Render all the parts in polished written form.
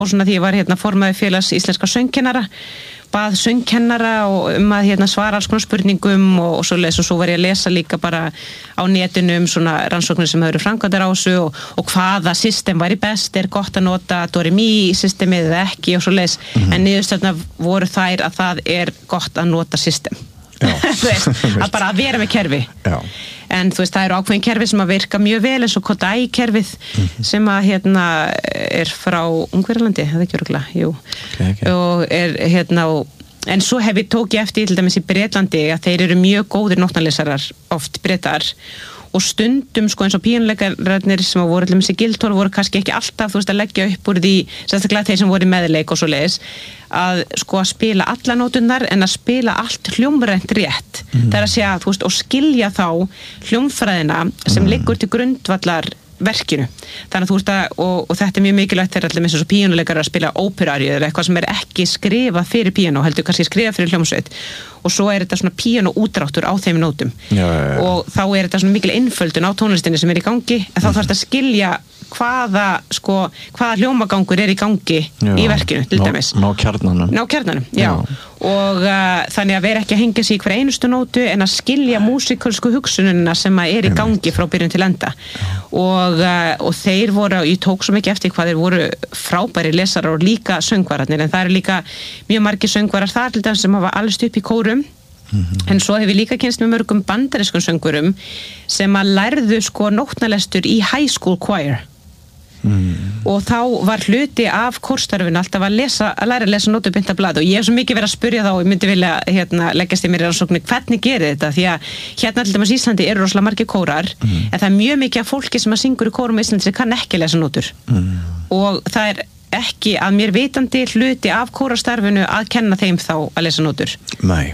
og svona því ég var formaður félags íslenska söngkennara, bað söngkennara og að svara alls konar spurningum og svoleiðis og svo var ég að lesa líka bara á netinu svona rannsóknir sem höfðu framkvæmdar á þessu og hvaða system væri best, gott að nota Doremi systemið eða ekki og svoleiðis, en niðurstöðurnar voru þær að það gott að nota system. Að bara að vera með kerfi. Já. En þú veist, það eru ákveðin kerfi sem að virka mjög vel eins og Kodai-kerfið sem að frá Ungverjalandi, það ekki örugglega, jú. Okay. Og en svo tók ég eftir til dæmis í Bretlandi að þeir eru mjög góðir nótnalesarar, oft Bretar, og stundum sko eins og píanuleikararnir sem voru allir með sig Guildhall voru kannski ekki alltaf, þú veist, að leggja upp úr því, sérstaklega þeir sem voru í meðleik og svoleiðis, að sko að spila alla nóturnar en að spila allt hljómrænt rétt. Það að segja, þú veist, og skilja þá hljómfræðina sem liggur til grundvallar verkinu. Þannig að þú veist og þetta mjög mikilvægt þegar allir með svo píanuleikarar að spila óperáriu eða eitthvað sem ekki skrifað fyrir píanó, heldur kannski skrifað fyrir hljómsveit og svo þetta svona píanóútráttur á þeim nótum. Já. Og þá þetta svona mikil einföldun á tónlistinni sem í gangi, en þá þarf þetta að skilja hvaða hljómagangur í gangi í verkinu, til dæmis. Ná kjarnanum. Ná kjarnanum, já. Og þannig að vera ekki að hengja sig í hver einustu nótu en að skilja músíkalsku hugsunina sem í gangi frá byrjun til enda. Og þeir voru, ég tók svo mikið eftir hvað þeir voru frábæri lesarar og líka söngvararnir, en það eru líka mjög margir söngvarar þar til dæmis sem hafa alveg upp í kórum. En svo hef ég líka kynst með mörgum bandarískum söngurum sem að lærðu nótnalestur í high school choir. Og þá var hluti af kórstarfinu alltaf að læra að lesa nótubinda blað og ég hef svo mikið verið að spyrja þá og ég myndi vilja leggjast í mér í rannsóknir hvernig gerir þetta, því að til dæmis Íslandi eru rosalega margir kórar en það mjög mikið af fólki sem að syngur í kórum í Íslandi sem kann ekki lesa nótur og það ekki að mér vitandi hluti af kórastarfinu að kenna þeim þá að lesa nótur. Nei.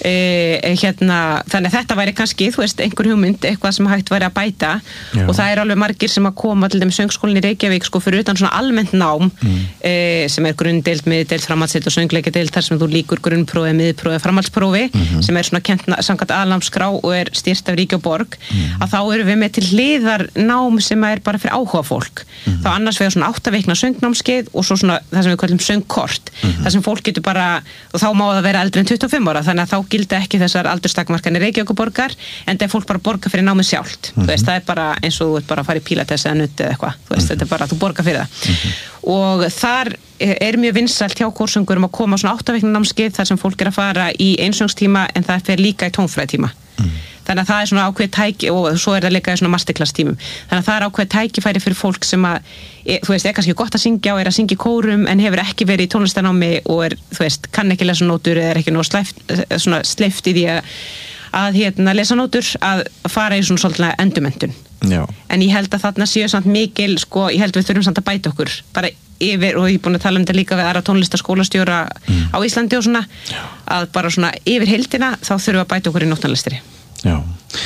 Þannig að þetta væri kannski, þú veist, einhver hugmynd, eitthvað sem hægt væri að bæta. Já. Og það alveg margir sem að koma til dæmis söngskólinn í Reykjavík fyrir utan svona almennt nám sem grunddeild, miðdeild, framhaldsheild og söngleikjadeild þar sem þú líkur grunnprófi, miðprófi, framhaldsprófi sem svona kennt samkvæmt aðalnámskrá og stýrt af ríki og borg að þá erum við með til hliðar nám sem bara fyrir áhuga fólk. Þá annars vegar svona 8 vikna söngnámskeið og svo svona það sem við kallum söngkort það sem fólk getur bara, og þá má það vera eldri en 25 ára, þannig að þá gilda ekki þessar aldurstakmarkanir Reykjavíkurborgar en það fólk bara borga fyrir námið sjálft þú veist, það bara eins og þú bara að fara í pílates eða nutt eða eitthvað, þú veist, þetta bara, þú borga fyrir það og þar mjög vinsælt hjá kórsöngurum að koma svona 8 vikna námskeið þar sem fólk að fara í einsöngstíma en það fer líka í tónfræðitíma þannig að það svona ákveð tæki og svo það líka í svona masterclass tímum þannig að það ákveð tækifæri fyrir fólk sem að þú veist, kannski gott að syngja og að syngja í kórum en hefur ekki verið í tónlistanámi og þú veist, kann ekki lesa nótur eða ekki nóg sleift í því að lesa nótur að fara í svona svolítið endurmenntun. Já. En ég held að þarna séu samt mikil, ég held við þurfum samt að bæta okkur bara yfir, og ég er búin að tala þetta líka við aðra tónlistaskólastjóra á Íslandi og svona, að bara svona yfir heildina þá þurfum við að bæta okkur í nótnalestri. Já.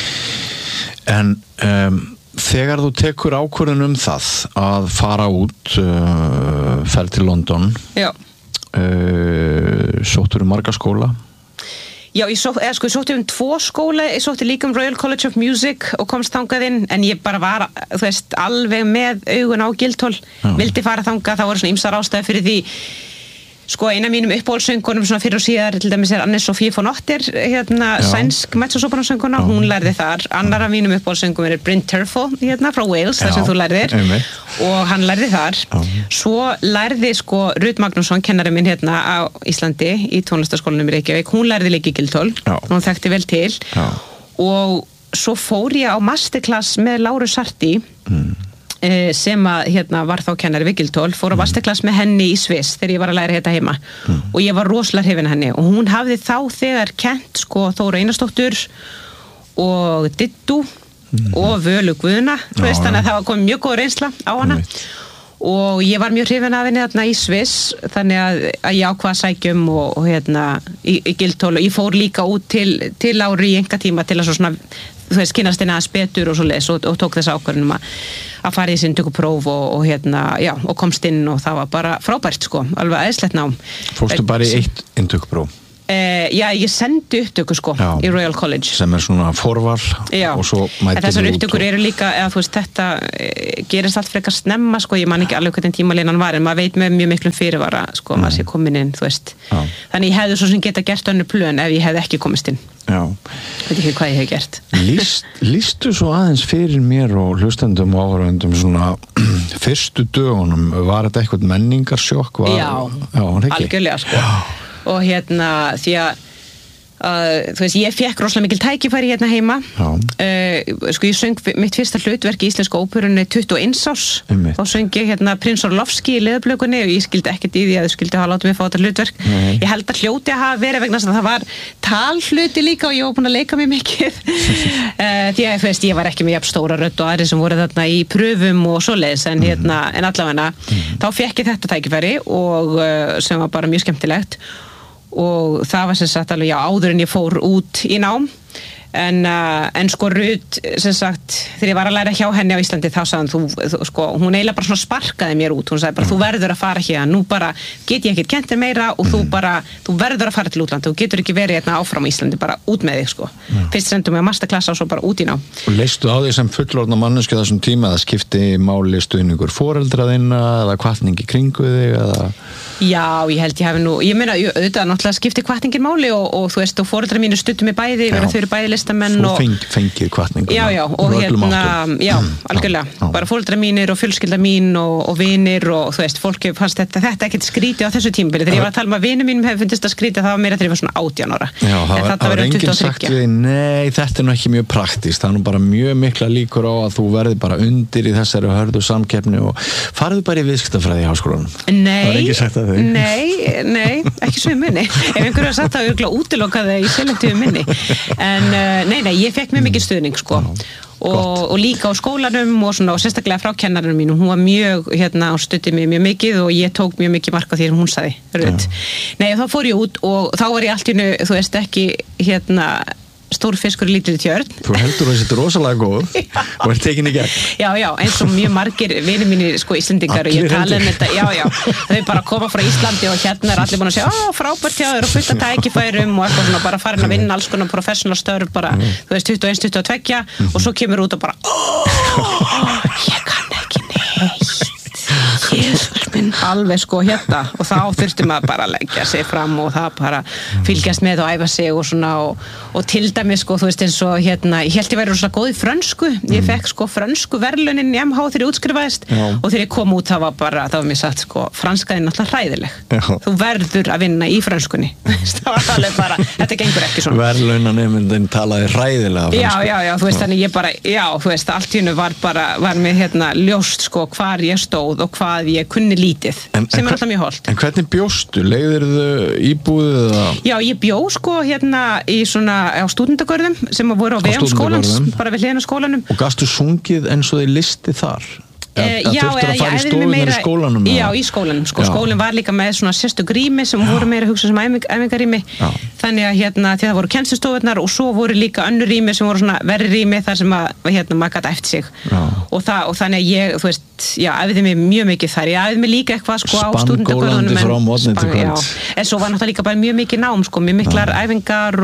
En þegar þú tekur ákvörðun það að fara út ferð til London sóttur marga skóla? Já, ég sótti 2 skóla, ég sótti líka Royal College of Music og komst þangað inn, en ég bara var, þú veist, alveg með augun á Guildhall, vildi fara þangað, það voru svona ýmsar ástæður fyrir því, eina af mínum uppáhaldssöngkonum svona fyrir og síðar, til dæmis Anne-Sophie von Otter, sænsk mezzo-sopranósöngkona, hún lærði þar, annar af mínum uppáhaldssöngum Bryn Terfel, frá Wales, þar sem þú lærðir, og hann lærði þar. Svo lærði Ruth Magnússon, kennari minn á Íslandi, í tónlistaskólanum í Reykjavík, hún lærði líka í Guildhall, hún þekkti vel til, og svo fór ég á masterclass með Láru Sarti, sem að var þá kennari við Guildhall, fór á masterclass með henni í Sviss þegar ég var að læra þetta heima og ég var rosalega hrifin af henni og hún hafði þá þegar kennt Þóru Einarsdóttur og Dittu og Völu Guðna, þannig að það var komið mjög góð reynsla á hana og ég var mjög hrifin af henni þarna í Sviss, þannig að ég ákvað að sækjum og í Guildhall og ég fór líka út til Láru í einkatíma til að svo svona þú veist, kynast henni aðeins betur og svoleiðis og tók þessa ákvörðun að fara í sín tökupróf og komst inn og það var bara frábært alveg æðislegt nám. Fórstu bara í eitt inntökupróf? Já, ég sendi upptöku sko í Royal College sem svona forval og svo mætir þessar upptökur eru líka, eða þú veist, þetta gerist allt frekar snemma sko, ég man ekki alveg hvernig tímalínan var en maður veit með mjög miklum fyrirvara sko, maður sé komin inn, þú veist þannig ég hefði svo sem geta gert önnur plön ef ég hefði ekki komist inn veit ekki hvað ég hef gert Lýstu svo aðeins fyrir mér og hlustendum og áhorfendum svona fyrstu dögunum, var þetta eitthvað menningarsjokk? Já, algjörlega sko og því að þú veist, ég fekk rosalega mikil tækifæri hérna heima sko ég söng mitt fyrsta hlutverk í Íslensku óperunni 21 árs þá söng ég hérna Prins Orlovski í Leðurblökunni og ég skildi ekkert í því að þau skildi hafa látið mig fá þetta hlutverk ég held að hljóti að hafa verið vegna þess að það var talhluti líka og ég var búin að leika mig mikið því að þú veist, ég var ekki með jafn stóra rödd og aðri sem voru þarna í pröfum og svoleiðis en allavega þá fekk ég þetta tækifæri og sem var bara mjög skemmtilegt og það var sem sagt alveg áður en ég fór út í nám en sko Rut sem sagt þegar ég var að læra hjá henni á Íslandi þá sagði hún sko, hún eiginlega bara svona sparkaði mér út hún sagði bara þú verður að fara hér nú bara get ég ekkert kennt þér meira og þú verður að fara til útlanda þú getur ekki verið hérna áfram í Íslandi bara út með þig sko fyrst sendum við á masterklassa og svo bara út í nám Og leistu á því sem fullorðna manneski þessum tíma að skipti máli stuðningur foreldra þinna eða hvatningi kringu þig eða Já, ég held ég hafi nú, ég meina auðvitað náttúrulega skipti hvatningir máli og þú veist og foreldrar mínu studdu mig bæði, þau eru bæði listamenn og fengið hvatningur Já, og algjörlega bara foreldrar mínir og fjölskylda mín og vinir og þú veist, fólki fannst þetta ekkert skrítið á þessu tímabili þegar ég var að tala um að vinum mínum hefði fundist að skrítið það var meira þegar ég var svona 18 ára Já, það var enginn sagt við, nei, þetta nú ekki mjög praktist, það er nú bara mjög mikla líkur á að þú verði bara undir í þessari hörðu samkeppni og farðu bara í viðskiptafræði í háskólanum Nei, ekki svo í minni ef einhverju har sagt það örgulega útilokaði í selektífu minni en nei, ég fekk mjög mikið stuðning sko og líka á skólanum og svona og sérstaklega frá kennarinn mínu hún var mjög, hún studdi mig mjög mikið og ég tók mjög mikið mark á því sem hún sagði Rut. Nei, þá fór ég út og þá var ég allt í einu, þú veist ekki stór fiskur í lítilli tjörn Þú heldur að þetta er rosalega góð og er tekin í gegn Já, eins og mjög margir vinir mínir sko Íslendingar og ég tala um þetta þau bara koma frá Íslandi og hérna er allir búin að segja frábært hjá þér og fullt að tækifærum og eitthvað svona bara farin að vinna alls konar professional störf bara, þú veist, 21, 22 og svo kemur út og bara ég kann ekki neitt Jesús minn, alveg sko hérna og þá þurfti maður bara að leggja sig fram og það bara fylgjast með og æfa sig og svona og til dæmis sko, þú veist eins og ég held ég væri rosalega góð í frönsku ég fekk sko frönsku verðlaunin í MH þegar ég útskrifaðist og þegar ég kom út það var mér sagt sko, franska er náttúrulega hræðileg þú verður að vinna í frönskunni það var alveg bara, þetta gengur ekki svona Verðlaunanemyndin talaði hræðilega frönsku Já, þú veist, þannig ég bara þú veist, allt í hennu var mér ljóst sko hvar ég stóð og hvað ég kunni lítið sem er alltaf mjög holdt En hvernig bjóstu? Leigðirðu íbúðið eða? Já, ég bjó sko hérna í svona á stúdentagörðum sem voru á vegum skólans bara við hliðina á skólanum Og gastu sungið eins og þið listi þar? Já, ég æfði mig meira Já, í skólanum, sko, skólinn var líka með svona sérstök rými sem voru meira hugsað sem æfingarrými þannig að því það voru kennslustofurnar og svo voru líka önnur rými sem voru svona verri rými þar sem að maður gat eftir sig og þannig að ég, þú veist æfði mig mjög mikið þar, ég æfði mig líka eitthvað sko á stúdentagörðunum frá morgni til kvölds en svo var náttúrulega líka bara mjög mikið nám sko, mjög miklar æfingar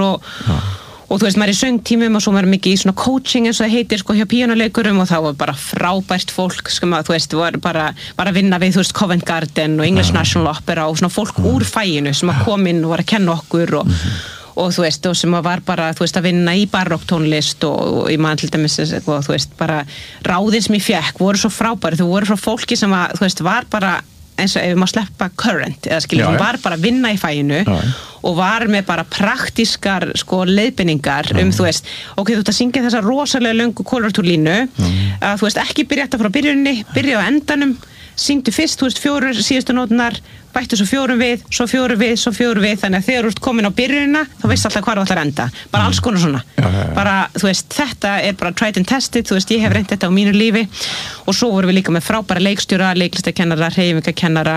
og þú veist, maður er í söngtímum og svo maður er mikið í svona coaching eins og það heitir sko hjá píanóleikurum og það var bara frábært fólk sko maður, þú veist, var bara að vinna við, þú veist, Covent Garden og English National Opera og svona fólk úr fæinu sem að kom inn og var að kenna okkur og þú veist, og sem var bara, þú veist, að vinna í barokktónlist og ég man til dæmis, þú veist, bara ráðin sem ég fekk voru svo frábæri, þú voru frá fólki sem að, þú veist, var bara eins og ef við má sleppa current eða skilja, hún var bara að vinna í fæinu og var með bara praktískar sko leiðbeiningar þú veist, ok, þú ert að syngja þessa rosalega löngu kólartúrlínu að þú veist, ekki byrja þetta frá byrjunni, byrja á endanum syngdu fyrst, þú veist, 4 síðustu nótnar bættu svo 4 við, svo 4 við, svo 4 við þannig að þegar þú ert komin á byrjunina þá veist alltaf hvað þú ætlar að enda, bara alls konar svona bara, þú veist, þetta er bara tried and tested, þú veist, ég hef reynt þetta á mínu lífi og svo vorum við líka með frábæra leikstjóra, leiklistakennara, hreyfingakennara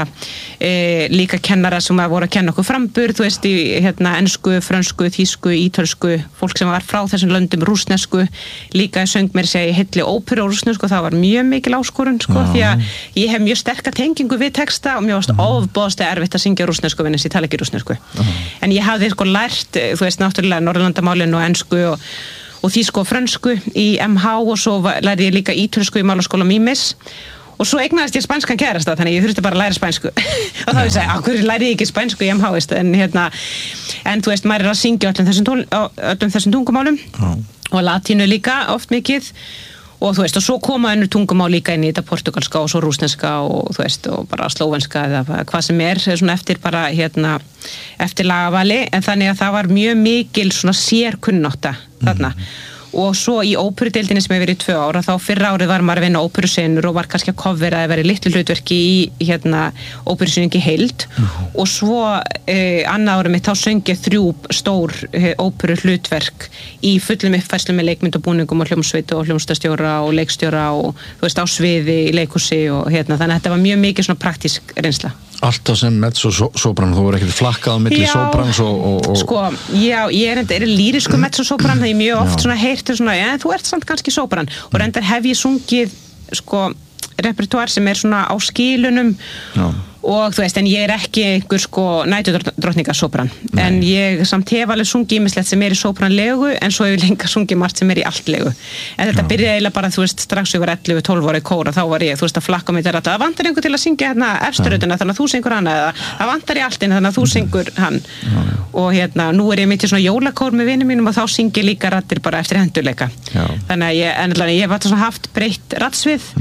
líka kennara sem voru að kenna okkur framburð, þú veist, í ensku, frönsku, þýsku, ítölsku fólk sem var frá þessum löndum, rússnesku líka söng mér segja heilli óperu og rússnesku, það var mjög mikil áskorun, sko, því að ég hef mjög sterka tengingu við texta og mér varst ofboðslega erfitt að syngja rússnesku vegna þess að ég tala ekki rússnesku. En ég hafði sko lært, þú veist, náttúrulega Norðurlandamálin og ensku og þýsku og frönsku í MH og svo lærði ég líka ítölsku í málaskóla Mímis og svo eignaðist ég spænskan kærasta þannig ég þurfti bara að læra spænsku og þá ég segi, hverju læri ég ekki spænsku í MH en þú veist, maður að syngja öllum þessum tungumálum og latínu líka oft mikið og þú veist, og svo koma önnur tungumál líka inn í þetta portugalska og svo rússneska og þú veist, og bara slóvenska eða hvað sem svona eftir bara eftir lagavali, en þannig að það var mjög mikil svona sérkunnátta þarna og svo í óperudeildinni sem ég verið í 2 ára þá fyrra árið var maður að vinna óperusenur og var kannski að covera að vera í litlu hlutverki í óperusynningi heild og svo annað árið mitt þá söng ég 3 stór óperu hlutverk í fullum uppfærslu með leikmynd og búningum og hljómsveit og hljómsdastjóra og leikstjóra og þú veist á sviði í leikhúsi og þannig að þetta var mjög mikið svona praktísk reynsla. Alltaf sem mezzo-sopran, þú voru ekkert flakkað á milli soprans og... Sko, já, ég er lýrisku mezzo-sopran, það er mjög oft svona heyrtur svona, þú ert samt kannski sopran og reyndar hef ég sungið, sko, repertoár sem svona á skilunum og þú veist, en ég er ekki einhver sko nætudrottningasopran en ég samt hef alveg sungið ýmislegt sem í sopranlegu en svo hef ég lenga sungið margt sem í altlegu en þetta byrjaði eiginlega bara, þú veist, strax ég var 11-12 ára í kóra, þá var ég, þú veist, að flakka mig til að það vantar einhver til að syngja efsturöðuna þannig að þú syngur hann eða það vantar í altin þannig að þú syngur hann og nú er ég mitt í svona jólakór með vinum mínum og þá syng ég líka raddir bara eftir hendurleika þannig að ég hef haft breytt raddsvið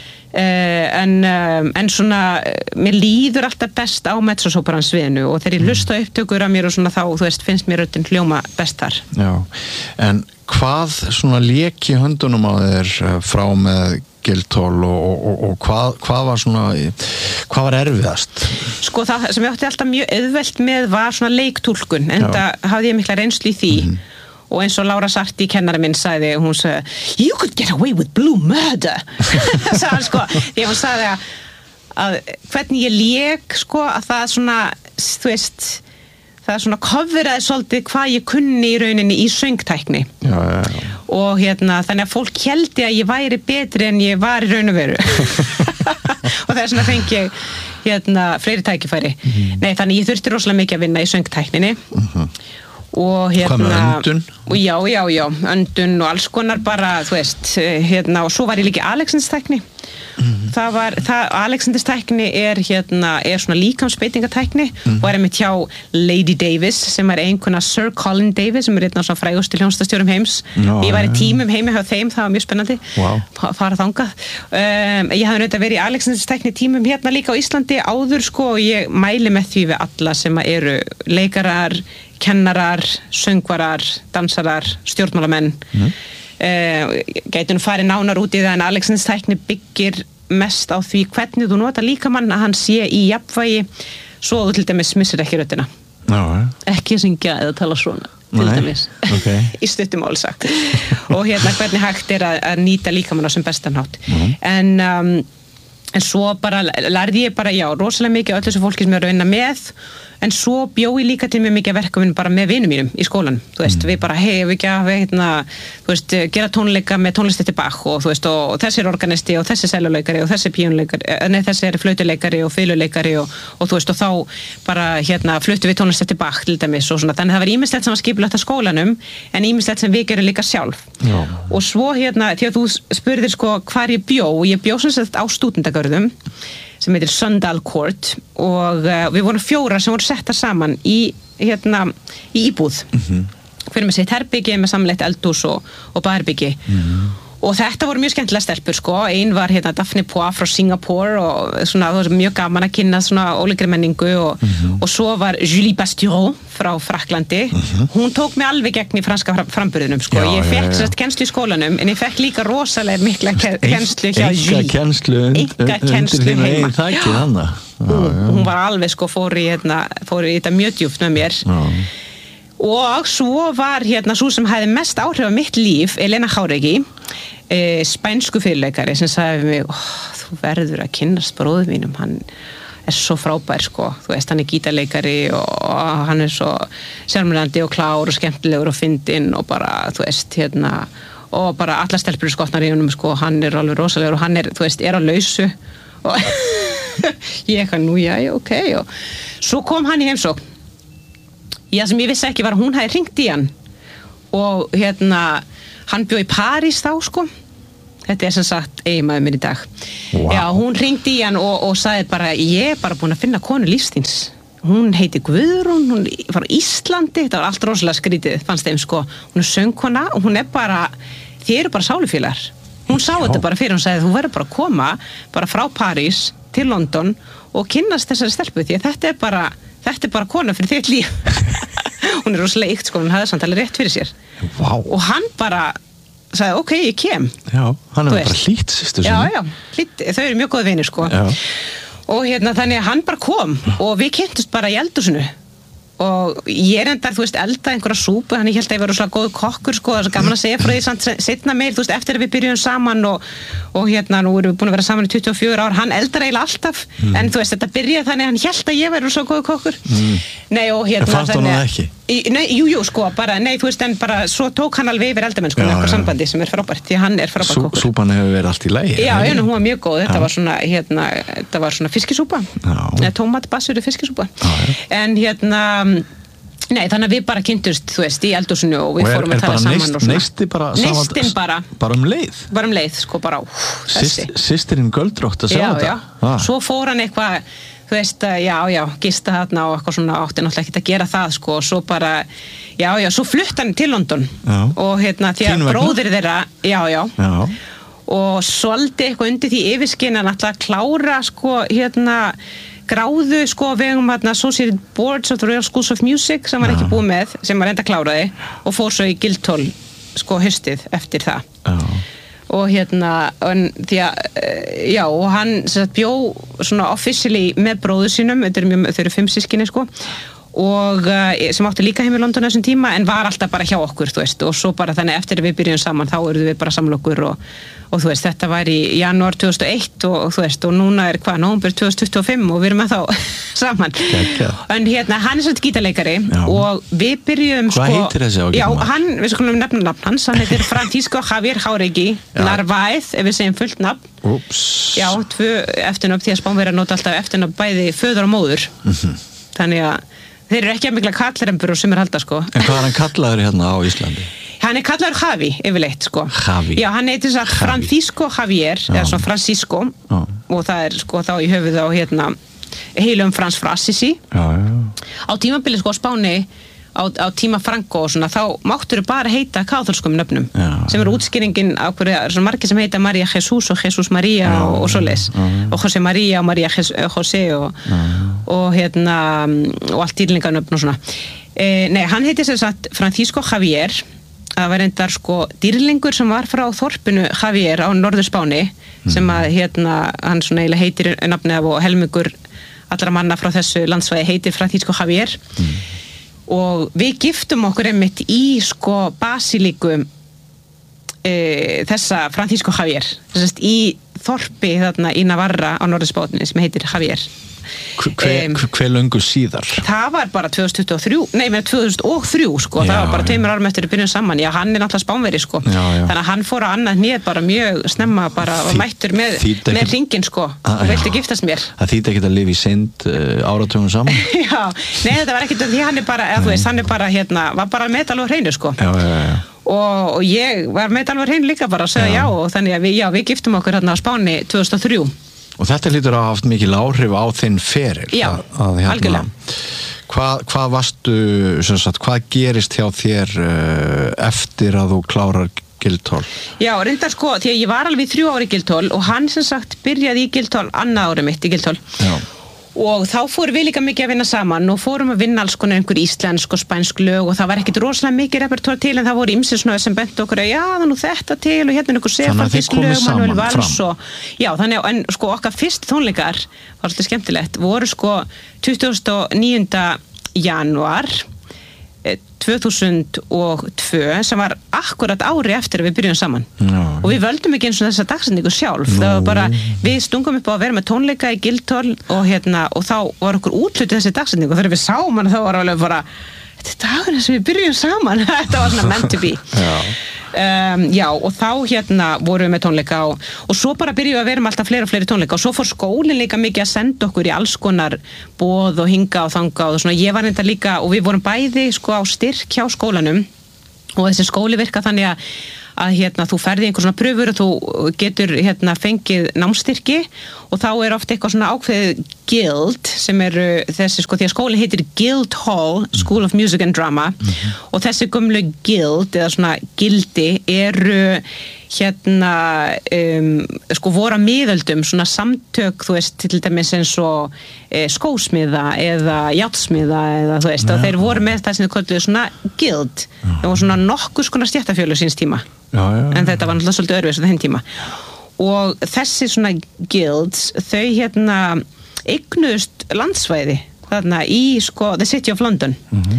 en svona mér líður alltaf best á mezzo-sopran sviðinu og þegar ég hlusta upptökur af mér og svona þá, þú veist, finnst mér röddin hljóma best þar. Já, en hvað svona lék í höndunum á þér frá með Guildhall og hvað var svona, hvað var erfiðast? Sko það sem ég átti alltaf mjög auðvelt með var svona leiktúlkun, en það hafði ég mikla reynslu í því og eins og Laura Sarti, kennari minn, sagði, hún sagði, you could get away with blue murder. Sagði hann sko, því hún sagði að hvernig ég lék, sko, að það svona, þú veist, það svona coveraði svolítið hvað ég kunni í rauninni í söngtækni. Já. Og þannig að fólk héldi að ég væri betri en ég var í raun og veru. Og það svona fengi ég, fleiri tækifæri. Nei, þannig ég þurfti rosalega mikið að vinna í söngtækninni. Og hvað með öndun? Já, öndun og alls konar bara, þú veist, og svo var ég líka Alexanderstækni. Alexanderstækni er svona líkamsbeitingatækni og er einmitt hjá Lady Davis sem er einkona Sir Colin Davis sem er einn af svona frægustu hljómsdastjórum heims. Ég var í tímum heimi hjá þeim, það var mjög spennandi fara þangað. Ég hafði náttúrulega verið í Alexanderstækni tímum líka á Íslandi áður sko og ég mæli með því við alla sem eru leikarar, kennarar, söngvarar, dansarar, stjórnmálamenn. Gæti farið nánar út í það en Alexanderstækni byggir mest á því hvernig þú nota líkamann að hann sé í jafnvægi svo þú til dæmis missir ekki röddina. Ekki syngja eða tala svona til dæmis í stuttumáli sagt og hvernig hægt er að nýta líkamann á sem bestan hátt en svo bara lærði ég bara rosalega mikið öllu þessu fólki sem ég var að vinna með en svo bjó ég líka til mjög mikið verkefni bara með vinum mínum í skólan þú veist, við bara hefum ekki að þú veist, gera tónleika með tónlist eftir Bach og þú veist, og þessi er organisti og þessi er seljuleikari og þessi er píónuleikari þessi er flautuleikari og fiðluleikari og þú veist, og þá bara fluttum við tónlist eftir Bach til dæmis og svona, þannig að það var ýmislegt sem var skipulagt á skólanum en ýmislegt sem við gerum líka sjálf og svo því að þú spurðir sko hvar ég bjó sem sagt á stúdentagörðum sem heitir Sundal Court og við vorum 4 sem voru settar saman í íbúð fyrir með sitt herbyggi með samleitt eldhús og baðherbyggi og þetta voru mjög skemmtilega stelpur sko, ein var Daphne Poix frá Singapore og svona, það var mjög gaman að kynna svona ólíkri menningu og svo var Julie Bastureau frá Frakklandi, hún tók mig alveg gegn í franska framburðinum sko, ég fekk sérst kennslu í skólanum en ég fekk líka rosalega mikla kennslu hjá Julie, enga kennslu heima hún var alveg sko, fór í þetta mjög djúpt með mér og svo var svo sem hafði mest áhrif á mitt líf Elena Járegui spænsku fyrirleikari sem sagði við mig þú verður að kynnast bróður mínum hann er svo frábær sko þú veist hann er gítarleikari og hann er svo sjálfmennandi og klár og skemmtilegur og fyndinn og bara þú veist og bara allar stelpur skotnar í honum sko hann er alveg rosalegur og hann er þú veist er á lausu og ég eitthvað, nú já, ok og svo kom hann í heimsókn sem ég vissi ekki var að hún hefði hringt í hann og hann bjó í París þá sko þetta sem sagt eiginmaður minn í dag já, hún hringdi í hann og sagði bara, ég bara búin að finna konu lífstíns hún heiti Guðrún, hún var á Íslandi þetta var allt rosalega skrítið, fannst þeim sko hún söngkona og hún bara þið eru bara sálufélagar hún sá þetta bara fyrir, hún sagði þú verður bara að koma bara frá París til London og kynnast þessari stelpu því að þetta er bara kona fyrir þitt líf hún er rosalega ykt sko, hún hafði samt alveg rétt fyrir sér og hann bara sagði, ok, ég kem já, hann er bara hlýtt systur sinni já, hlýtt, þau eru mjög góð vinir sko já. Og þannig að hann bara kom og við kynntumst bara í eldhúsinu og ég endar, þú veist, elda einhverja súpu hann ég held að ég var rosalega góð kokkur sko það er gaman að segja frá því samt seinna meir þú veist, eftir að við byrjuðum saman og nú erum við búin að vera saman í 24 ár hann eldar eiginlega alltaf en þú veist, þetta byrjaði þannig að hann held að ég væri rosalega góð kokkur nei og en fannst hann það ekki? Jú, sko, bara, nei, þú veist, en bara svo tók hann alveg yfir eldamennsku með eitthvað sambandi sem er frábært, því hann er frábært kokkur. Súpan hefur verið allt í lagi. Já, hún var mjög góð, þetta var svona fiskisúpa, tómatbassur fiskisúpa, en nei, þannig að við bara kynntumst, þú veist, í eldhúsinu og við fórum að tala saman og svona. Neistin bara? Bara leið? Bara leið, sko, bara, Systirinn göldrótt að sjá þetta? Já, svo fór hann eitthvað þú veist, gista þarna og eitthvað svona átti náttúrulega ekki að gera það sko og svo bara, svo flutt hann til London og því að bróðir þeirra, og svolítið eitthvað undir því yfirskinn hann ætlaði að klára sko, gráðu sko vegum Associated Boards of the Royal Schools of Music sem var ekki búið með, sem var enda kláraði og fór svo í Guildhall sko haustið eftir það og því að og hann bjó svona officially með bróður sínum, þau eru 5 systkini sko og sem átti líka heim í London þessum tíma en var alltaf bara hjá okkur þú veist og svo bara þannig eftir að við byrjum saman þá eruðum við bara samla okkur og þú veist þetta var í janúar 2001 og þú veist og núna er nóvember 2025 og við erum þá saman en hann er svolítið gítarleikari og við byrjum hvað heitir þessi á gítarleikari? Við skulum nefna nafn hans, hann heitir Francisco Javier Jáuregui Narváez, ef við segjum fullt nafn 2 eftirnöfn því að Spánverjar nota alltaf eftirnöfn bæði föður og móður þannig að þeir eru ekki að mikla kallarembur og sumir halda sko. En hvað er hann kallaður hérna á Íslandi? Hann er kallaður Javi yfirleitt sko. Javi? Já, hann heitir þess að Francisco Javier eða svona Francisco og það er sko þá í höfuð á heilum Frans frá Assisi á tímabili sko á Spáni á tíma Franco og svona þá máttur bara heita kaþólskum nöfnum sem eru útskýringin á hverju svona margir sem heita María Jesús og Jesús María og svoleiðis og José María og María José og allt dýrlinganöfn og svona nei, hann heiti sem sagt Francisco Javier það var endar sko dýrlingur sem var frá þorpinu Javier á norður Spáni sem að hann svona eiginlega heitir nafnið af og helmingur allra manna frá þessu landsvæði heitir Francisco Javier og við giftum okkur einmitt í sko basilíku þessa Francisco Javier þess í þorpi þarna í Navarra á norðurspáni sem heitir Javier hver löngu síðar? Það var bara 2003 sko, það var bara 2 árum eftir að byrja saman, hann er náttúrulega Spánveri sko þannig að hann fór á annað hnið bara mjög snemma bara og mættur með hringinn sko og vildi giftast mér Það þýtti ekki að lifa í synd áratugum saman? Já, nei þetta var ekkert því hann er bara, þú veist, hann er bara var bara með alveg hreinu sko og ég var með alveg hreinu líka bara að segja og þannig að við giftum okkur hérna á Spáni 2003 Og þetta lítur að hafa haft mikil áhrif á þinn feril. Já, algjörlega. Hvað varstu, sem sagt, hvað gerist hjá þér eftir að þú klárar Guildhall? Já, reyndar sko, því að ég var alveg 3 ár í Guildhall og hann sem sagt byrjaði í Guildhall annað árið mitt í Guildhall. Já. Og þá fórum við líka mikið að vinna saman og fórum að vinna alls konar einhver íslensk og spænsk lög og það var ekkert rosalega mikið repertór til en það voru ýmsir svona sem bentu okkur að það nú þetta til og hérna einhver sefardísk lög, Manuel Valls og já, þannig að en sko okkar fyrst tónleikar var svolítið skemmtilegt, voru sko 29. janúar 2002 sem var akkurat ári eftir að við byrjum saman og við völdum ekki eins og þessa dagsendingu sjálf það var bara, við stungum upp á að vera með tónleika í Guildhall og þá var okkur útlutið þessi dagsendingu og þegar við sáum hann þá var alveg bara þetta er dagurinn sem við byrjum saman þetta var svona meant to be já, og þá vorum við með tónleika og svo bara byrjuðum að vera með alltaf fleiri og fleiri tónleika og svo fór skólinn líka mikið að senda okkur í alls konar boð og hinga og þanga og svona, ég var þetta líka og við vorum bæði sko á styrk hjá skólanum og þessi skóli virka þannig að þú ferði einhver svona pröfur og þú getur fengið námsstyrki og þá ofta eitthvað svona ákveðið guild sem þessi sko, því að skólinn heitir Guildhall School of Music and Drama og þessi gömlu guild eða svona gildi eru sko voru að miðöldum svona samtök, þú veist, til dæmis eins og skósmiða eða járnsmiða eða þú veist, og þeir voru með það sem þau kölluðu svona guild það var svona nokkuð skona stéttafélög síns tíma en þetta var náttúrulega svolítið öðruvísi á þeim tíma og þessi svona guilds þau eignuðust landsvæði þarna í sko the City of London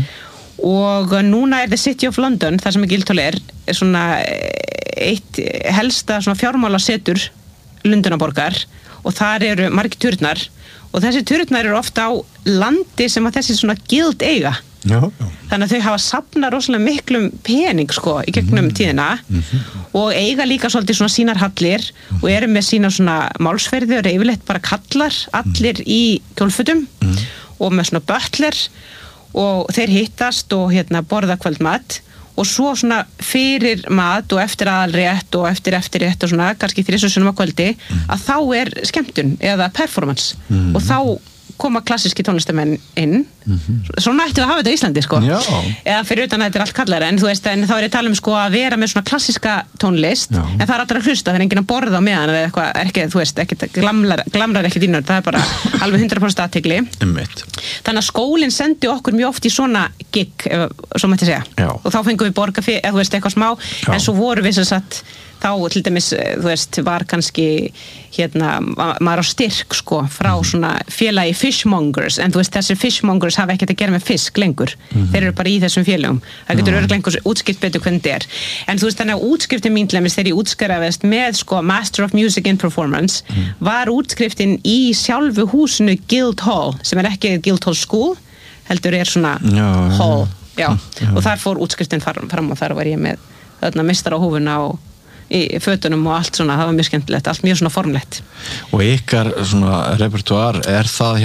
og núna the City of London, það sem Guildhall er svona eitt helsta svona fjármálasetur Lundúnaborgar og þar eru margir turnar og þessi turnar eru ofta á landi sem að þessi svona guild eiga þannig að þau hafa safnað rosalega miklum pening sko í gegnum tíðina og eiga líka svolítið svona sínar hallir og eru með sína svona málsferði og eru yfirleitt bara kallar allir í kjólfutum og með svona butler og þeir hittast og borða kvöldmat og svo svona fyrir mat og eftir aðalrétt og eftir rétt og svona kannski 3 sinnum á kvöldi að þá skemmtun eða performance og þá koma klassíski tónlistamenn inn svona ættu að hafa þetta í Íslandi sko eða fyrir utan að þetta allt kallara en þú veist, en þá ég að tala sko að vera með svona klassíska tónlist en það allra að hlusta, það enginn að borða á meðan eða eitthvað, ekki, þú veist, ekkert glamrar ekki dýnur, það bara alveg 100% athygli þannig að skólinn sendi okkur mjög oft í svona gig, svo mætti segja og þá fengum við borga fyrir, þú veist, eitthvað smá en svo voru við sem sagt þá til dæmis, þú veist, var kannski maður á styrk sko frá svona félagi fishmongers en þú veist, þessir fishmongers hafa ekkert að gera með fisk lengur þeir eru bara í þessum félögum það getur örugglega einhvers útskipt betur hvernig þetta en þú veist, þannig að útskriftin mín til dæmis þegar ég útskrifaðist með sko Master of Music in Performance var útskriftin í sjálfu húsinu Guildhall sem ekki Guildhall School heldur svona hall og þar fór útskriftin fram og þar var ég með þarna meistara á húfuna og í fötunum og allt svona, það var mjög skemmtilegt allt mjög svona formlegt og ykkar svona repertoár, það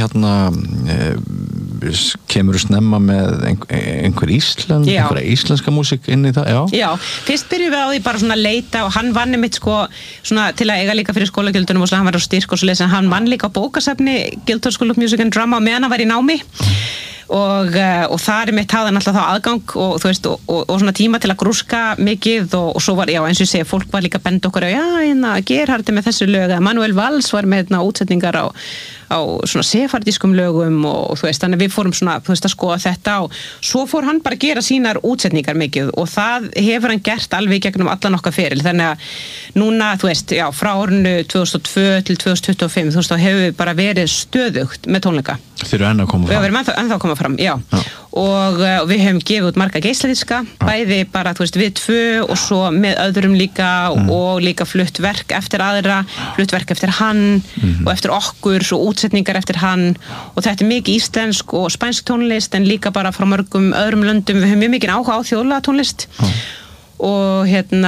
kemur snemma með einhver íslenska músík inn í það? Já, fyrst byrjuðum við á því bara svona að leita og hann vann mitt sko svona til að eiga líka fyrir skólagildunum og svona hann var á styrk og svo leys en hann vann líka á bókasafni Guildhall School of Music and Drama og meðan hann var í námi og þar mitt hafði hann alltaf þá aðgang og þú veist og svona tíma til að grúska mikið og svo var, eins og ég segi, fólk var líka að benda okkur Gerhardi með þessu lög Manuel Valls var með útsetningar á svona sefardískum lögum og þú veist, þannig við fórum svona, þú veist, að skoða þetta og svo fór hann bara að gera sínar útsetningar mikið og það hefur hann gert alveg gegnum allan okkar feril, þannig að núna, þú veist, frá árinu 2002 til 2025, þú veist, þá hefur við bara verið stöðugt með tónleika. Þeir eru ennþá að koma fram. Við erum ennþá að koma fram, já. Og við hefum gefið út marga geisladiska, bæði bara, þú veist, við tvö og svo með öðrum líka og líka flutt verk eftir aðra, flutt verk eftir hann og eftir okkur, svo útsetningar eftir hann og þetta mikið íslensk og spænsk tónlist en líka bara frá mörgum öðrum löndum, við höfum mjög mikið áhuga á þjóðlega tónlist og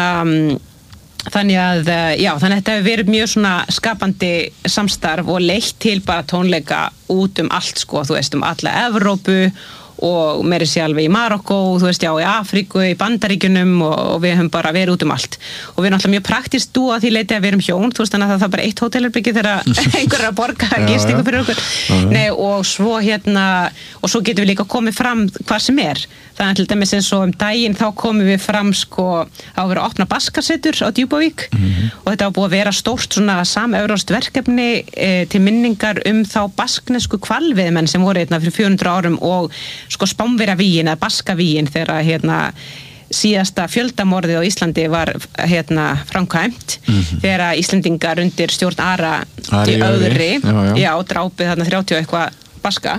þannig að þannig að þetta hefur verið mjög svona skapandi samstarf og leitt til bara tónleika út allt sko, þú veist, alla Evrópu og meiri sé alveg í Marokkó, þú veist, í Afríku, í Bandaríkjunum og við höfum bara verið út allt og við erum alltaf mjög praktist dú að því leiti að við erum hjón, þú veist, þannig að það er bara eitt hótelherbyggi þegar einhver að borga gistingu fyrir okkur. Nei, og svo og svo getum við líka komið fram hvað sem þannig að til dæmis eins og daginn þá komum við fram sko á að vera að opna baskasetur á Djúpavík og þetta var búið að vera stórt svona samevrópskt verkefni til minningar þá basknesku hvalveiðimenn sem voru fyrir 400 árum og sko Spánverjavígin eða Baskavígin þegar síðasta fjöldamorðið á Íslandi var framkvæmt þegar Íslendingar undir stjórn Ara í öðri drápið 30 eitthvað Baska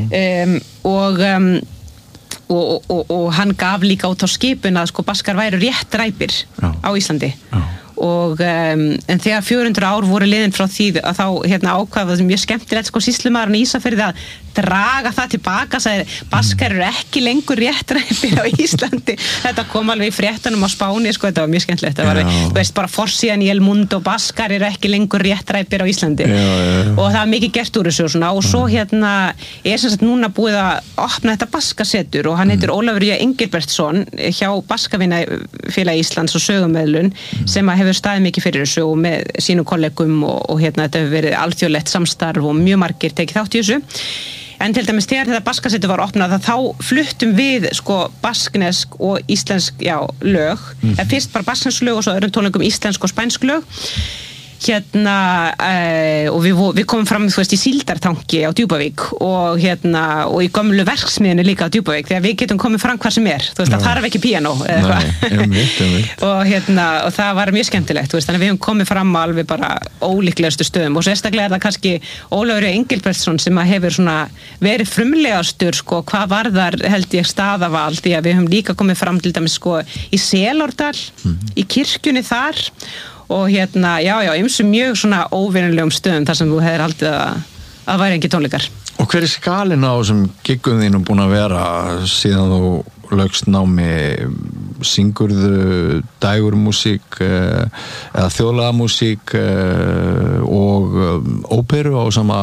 og hann gaf líka út á skipun að sko Baskar væru rétt ræpir á Íslandi og en þegar 400 ár voru liðin frá því að þá ákvað það mjög skemmtilegt sko sýslumaðurinn í Ísafirði að draga það tilbaka, sagði Baskar eru ekki lengur réttræpir á Íslandi. Þetta kom alveg í fréttunum á Spáni, sko, þetta var mjög skemmtilegt. Það var, þú veist, bara forsíðan í El Mundo, Baskar eru ekki lengur réttræpir á Íslandi. Og það var mikið gert úr þessu og svona, og svo er sem sagt núna búið að opna þetta Baskasetur og hann heitir Ólafur J. Engilbertsson hjá Baskavinafélagi Íslands og sögumeðlun sem hefur staðið mikið fyrir þessu og með sínum kollegum og þetta hefur verið alþjóðlegt samstarf og mjög margir tekið þátt í þessu. En til dæmis þegar þetta Baskasetur var opnað þá fluttum við sko basknesk og íslensk lög. Fyrst bara basknesk lög og svo öðrum tónleikum íslensk og spænsk lög. Og við komum fram, þú veist, í Síldartangi á Djúpavík og og í gömlu verksmiðinu líka á Djúpavík þegar við getum komið fram hvar sem þú veist, það þarf ekki píanó eða eitthvað og það var mjög skemmtilegt, þú veist, þannig að við höfum komið fram alveg bara ólíklegustu stöðum og sérstaklega það kannski Ólafur Engilbertsson sem hefur svona verið frumlegastur sko, hvað varðar held ég staðaval því að við höfum líka komið fram til dæmis sko í Selárdal í kirkjunni þar og ýmsum mjög svona óvinnulegum stöðum þar sem þú hefðir haldið að væri ekki tónleikar. Og hver skalinn á þessum giggum þínum búin að vera síðan þú laugst námi? Syngurðu dægurmúsík eða þjóðlagamúsík og óperu á sama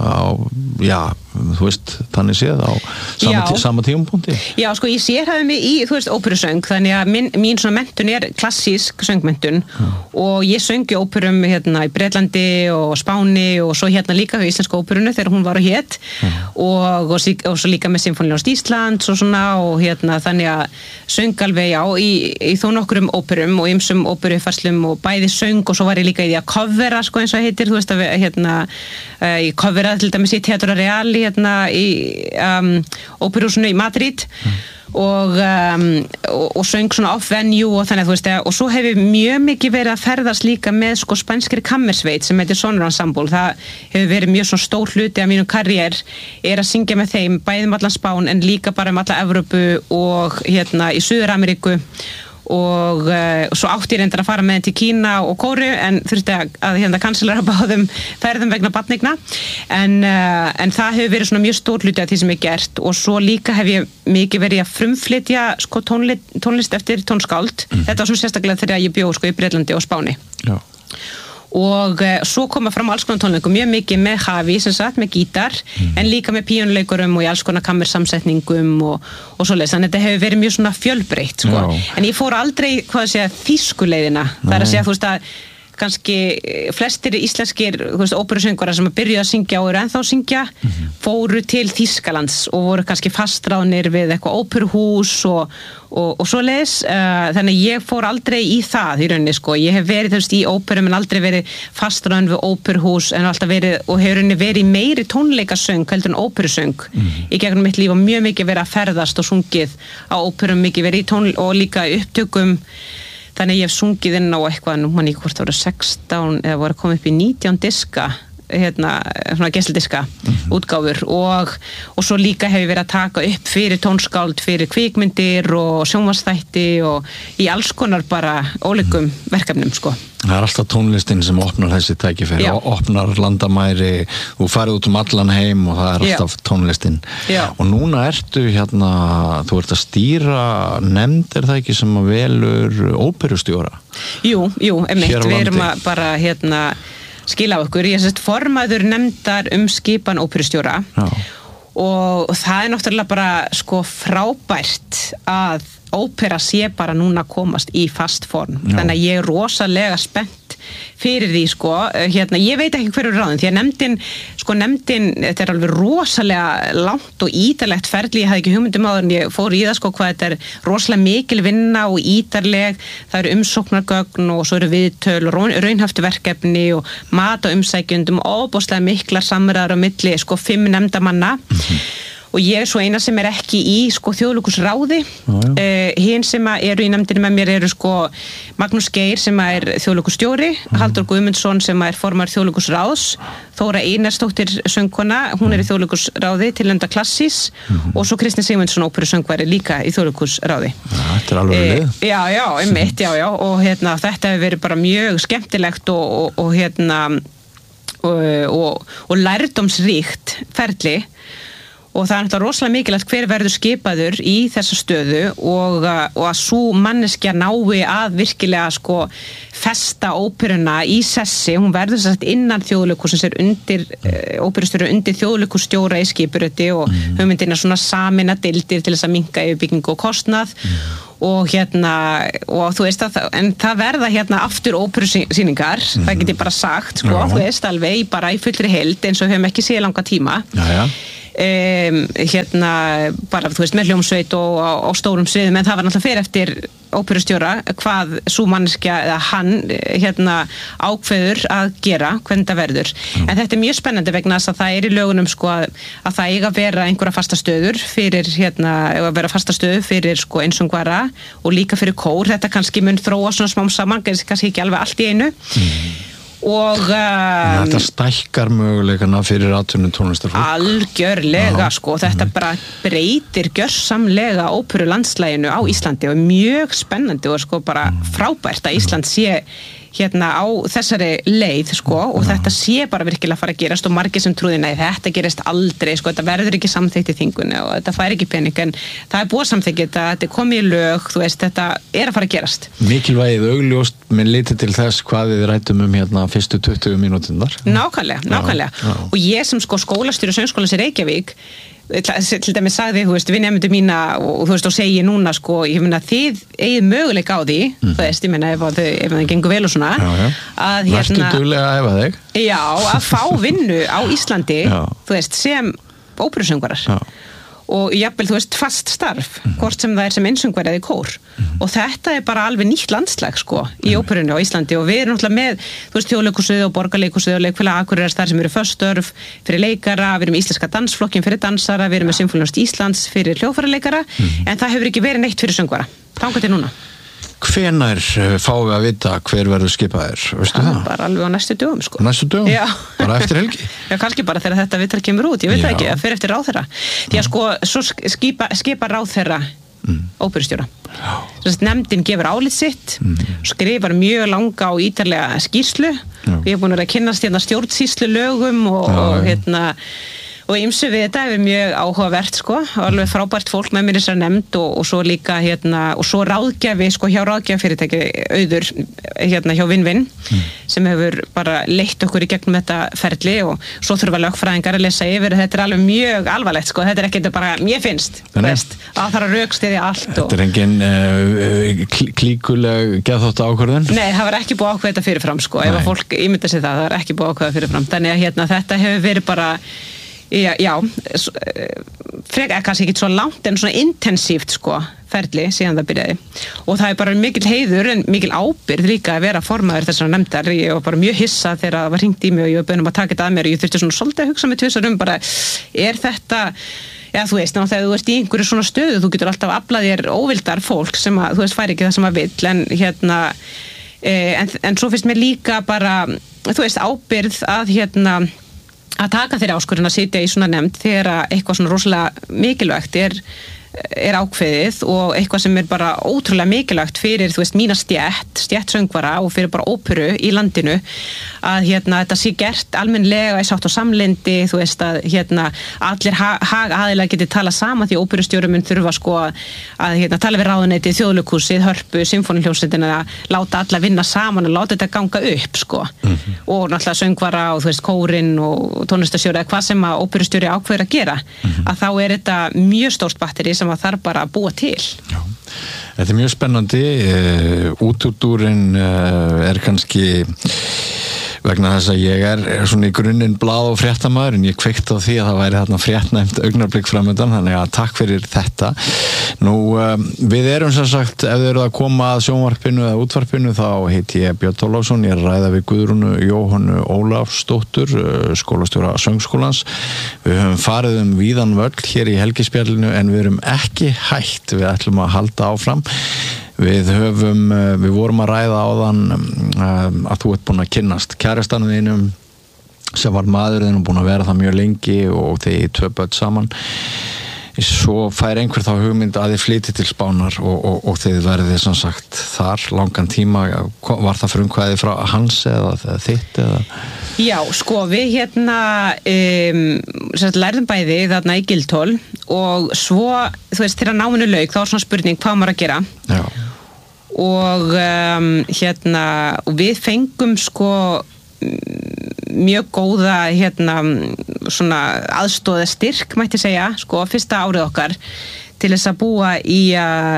þú veist, þannig séð á sama tímapunkti? Já, sko, ég sérhæfi mig í, þú veist, óperusöng þannig að mín svona menntun klassísk söngmenntun og ég söng í óperum í Bretlandi og Spáni og svo líka hjá íslensku óperunu þegar hún var og hét og svo líka með Sinfóníuljónsveit Íslands og svona og þannig að söng alveg í þó nokkrum óperum og ýmsum óperuuppfærslum og bæði söng og svo var ég líka í því að covera sko eins og heitir, þú veist að ég coveraði til dæmis í Teatro Real í óperuhúsinu í Madrid og söng svona off-venue og þannig að þú veist og svo hefur mjög mikið verið að ferðast líka með sko spænskri kammersveit sem heitir Sonor Ensemble, það hefur verið mjög svona stór hluti af mínum karriér að syngja með þeim bæði allan Spán en líka bara alla Evrópu og í Suður-Ameríku og svo átti ég reyndar að fara með þeim til Kína og Kóreu en þurfti að kanselara báðum ferðum vegna barneigna en það hefur verið svona mjög stór hluti af því sem ég gert og svo líka hef ég mikið verið að frumflytja sko tónlist eftir tónskáld þetta var svo sérstaklega þegar ég bjó sko í Bretlandi og Spáni og svo koma fram alls konar tónleikum mjög mikið með Hafi sem sagt með gítar en líka með píanuleikurum og í alls konar kammersamsetningum og svoleiðis þannig að þetta hefur verið mjög svona fjölbreytt sko. En ég fór aldrei þýskuleiðina það að segja þú veist að kannski flestir íslenskir óperusöngvarar sem byrjuðu að syngja og eru ennþá að syngja fóru til Þýskalands og voru kannski fastráðnir við eitthvað óperuhús og svoleiðis þannig ég fór aldrei í það í rauninni sko, ég hef verið í óperum en aldrei verið fastráðin við óperuhús en alltaf verið og hefur verið í meiri tónleikasöng heldur en óperusöng í gegnum mitt líf og mjög mikið verið að ferðast og sungið á óperum mikið verið í og líka í upptökum þannig ég hef sungið inn á eitthvað nú mann ekki hvort það voru 16 eða voru að koma upp í 19 diska svona gestaldiska útgáfur og svo líka hef ég verið að taka upp fyrir tónskáld, fyrir kvikmyndir og sjónvarpsþætti og í alls konar bara ólíkum verkefnum sko. Það er alltaf tónlistin sem opnar þessi tækifæri og opnar landamæri þú farið út allan heim og það er alltaf tónlistin og núna ertu þú ert að stýra nefnd er það ekki sem að velur óperustjóra? Jú, einmitt, við erum að bara skila á okkur, ég formaður nefndar skipan óperustjóra og það er náttúrulega bara sko frábært að ópera sé bara núna komast í fast form þannig að ég er rosalega spennt fyrir því sko, ég veit ekki hverju ráðin því að nefndin þetta er alveg rosalega langt og ítarlegt ferli, ég hafði ekki hugmyndum áður en ég fór í það sko hvað þetta er rosalega mikil vinna og ítarleg það eru umsóknargögn og svo eru viðtöl og raunhæft verkefni og mat og umsækjendum og ofboðslega miklar samræður á milli sko 5 nefndarmanna og ég er svo eina sem er ekki í sko þjóðleikhúsráði hinn sem eru í nefndinni með mér eru sko Magnús Geir sem er þjóðleikhússtjóri Halldór Guðmundsson sem er formaður þjóðleikhúsráðs Þóra Einarsdóttir söngkona hún er í þjóðleikhúsráði tilnefnda klassís og svo Kristinn Sigmundsson óperusöngvari líka í þjóðleikhúsráði Þetta er alveg lið einmitt og þetta hefur verið bara mjög skemmtilegt og lærdómsríkt ferli og það náttúrulega rosalega mikilvægt hver verður skipaður í þessa stöðu og að sú manneskja nái að virkilega sko festa óperuna í sessi, hún verður sagt innan þjóðleikhússins undir óperustjóri undir þjóðleikhússtjóra í skipuröti og hugmyndina svona sameina deildir til þess að minnka yfirbyggingu og kostnað og og þú veist en það verða aftur óperusýningar, það get ég bara sagt sko, þú veist alveg bara í fullri heild eins og höfum ekki séð langa tíma. Bara þú veist með hljómsveit og á stórum sviðum en það var náttúrulega fyrir eftir óperustjóra hvað sú manneskja eða hann ákveður að gera hvernig það verður en þetta mjög spennandi vegna þess að það í lögunum sko að það eiga að vera einhverja fasta stöður fyrir að vera fasta stöðu fyrir sko einsöngvara og líka fyrir kór, þetta kannski mun þróa svona smám saman, kannski ekki alveg allt í einu og þetta stækkar möguleikana fyrir atvinnutónlistarfólk algjörlega sko, þetta bara breytir gjörsamlega óperu landslæginu á Íslandi og mjög spennandi og sko bara frábært að Ísland sé á þessari leið sko og þetta sé bara virkilega að fara að gerast og margir sem trúði nei þetta gerist aldrei sko, þetta verður ekki samþykkt í þingunni og þetta fær ekki pening en það er búið samþykkt, þetta er komið í lög þú veist, þetta er að fara að gerast Mikilvægið augljóst, minn litið til þess hvað við rættum fyrstu 20 mínúturnar Nákvæmlega og ég sem sko skólastjóri Söngskólans í Reykjavík til dæmis sagði, þú veist, við nefndum mína og þú veist, og segi núna, sko, ég meina þið eigið möguleika á því, þú veist, ég meina ef það gengur vel og svona að Vertu duglega að æfa þig Já, að fá vinnu á Íslandi þú veist, sem óperusöngvarar og jafnvel, þú veist, fast starf hvort sem það er sem einsöngvari eða í kór og þetta er bara alveg nýtt landslag sko, í óperunni á Íslandi og við erum náttúrulega með, þú veist, þjóðleikhúsið og borgarleikhúsið og leikfélag Akureyrar þar sem eru föst störf fyrir leikara, við erum íslenska dansflokkin fyrir dansara, við erum með Sinfóníuhljómsveit Íslands fyrir hljóðfæraleikara, en það hefur ekki verið neitt fyrir söngvara, þangað til núna Hvenær fáum við að vita hver verður skipaður, veistu það? Bara alveg á næstu dögum, sko. Næstu dögum? Já. Bara eftir helgi? Já, kannski bara þegar þetta viðtal kemur út, ég veit það ekki, það fer eftir ráðherra. Því að sko, svo skipa ráðherra óperustjóra. Nefndin gefur álit sitt, skrifar mjög langa og ítarlega skýrslu. Við erum búin að kynnast stjórnsýslu lögum og ýmsu við þetta hefur mjög áhugavert sko, alveg frábært fólk með mér þessar nefnd og svo líka og svo ráðgjafi sko hjá ráðgjafafyrirtæki Auður hjá Vinn sem hefur bara leitt okkur í gegnum þetta ferli og svo þurfa lögfræðingar að lesa yfir þetta er alveg mjög alvarlegt sko, þetta er ekki bara, mér finnst veist, að það er að rökstyðja allt Þetta er engin klíkuleg geðþótta ákvörðun? Nei, það var ekki búið ákveð þetta fyrirfram sko, ef að fólk ímynda sig það er ekki búið ákveða fyrirfram, þannig að þetta hefur verið bara Já, frekar kannski ekki svo langt en svona intensíft sko ferli síðan það byrjaði og það er bara mikill heiður en mikil ábyrgð líka að vera formaður þessar nefndar ég var bara mjög hissa þegar það var hringt í mig og ég var beðin að taka þetta að mér og ég þurfti svona svolítið að hugsa mig tvisvar bara, er þetta Já, þú veist, þegar þú ert í einhverju svona stöðu þú getur alltaf aflað þér óvildar fólk sem að, þú veist, fær ekki það sem að vill en svo finnst mér líka bara, þú veist, ábyrgð að taka þeirri áskorun að sitja í svona nefnd þegar eitthvað svona rosalega mikilvægt er ákveðið og eitthvað sem er bara ótrúlega mikilvægt fyrir, þú veist, mína stétt söngvara og fyrir bara óperu í landinu að þetta sé gert almennlega í sátt og samlyndi, þú veist að allir hagaðilar geti tala saman því óperustjóri mun þurfa sko að tala við ráðuneytið, þjóðleikhúsið, Hörpu, Sinfóníuhljómsveitina að láta alla vinna saman og láta þetta ganga upp sko og náttúrulega söngvara og þú veist kórinn og tónlistarstjóri eða hvað sem að óperustjóri ákveður að gera að þá er þetta mjög stórt batteri sem að þarf bara að búa til. Já, þetta er mjög spennandi útúrdúrin er kannski vegna þess að ég er svona í grunninn blað og fréttamaður en ég kveikt á því að það væri þarna fréttnæmt augnablik framöndan þannig að takk fyrir þetta. Nú, við erum sem sagt, ef þið eruð að koma að sjónvarpinu eða útvarpinu þá heiti ég Björn Þorláksson, ég er að ræða við Guðrúnu Jóhönnu Ólafsdóttur, skólastjóra Söngskólans. Við höfum farið víðan völl hér í helgispjallinu en við erum ekki hætt, við ætlum að halda áfram. Við vorum að ræða áðan að þú ert búin að kynnast kærastanum þínum sem var maður þinn og búin að vera það mjög lengi og þið 2 börn saman. Svo fær einhver þá hugmynd að þið flytið til Spánar og þið verðið sem sagt þar langan tíma. Var það frumkvæði frá hans eða þitt eða? Já, sko, við lærðum bæði þarna í Guildhall og svo, þú veist, þegar náminu lauk þá var svona spurning hvað maður að gera. Já. Og og við fengum sko mjög góða svona aðstoða styrk mætti segja, sko, fyrsta árið okkar til þess að búa í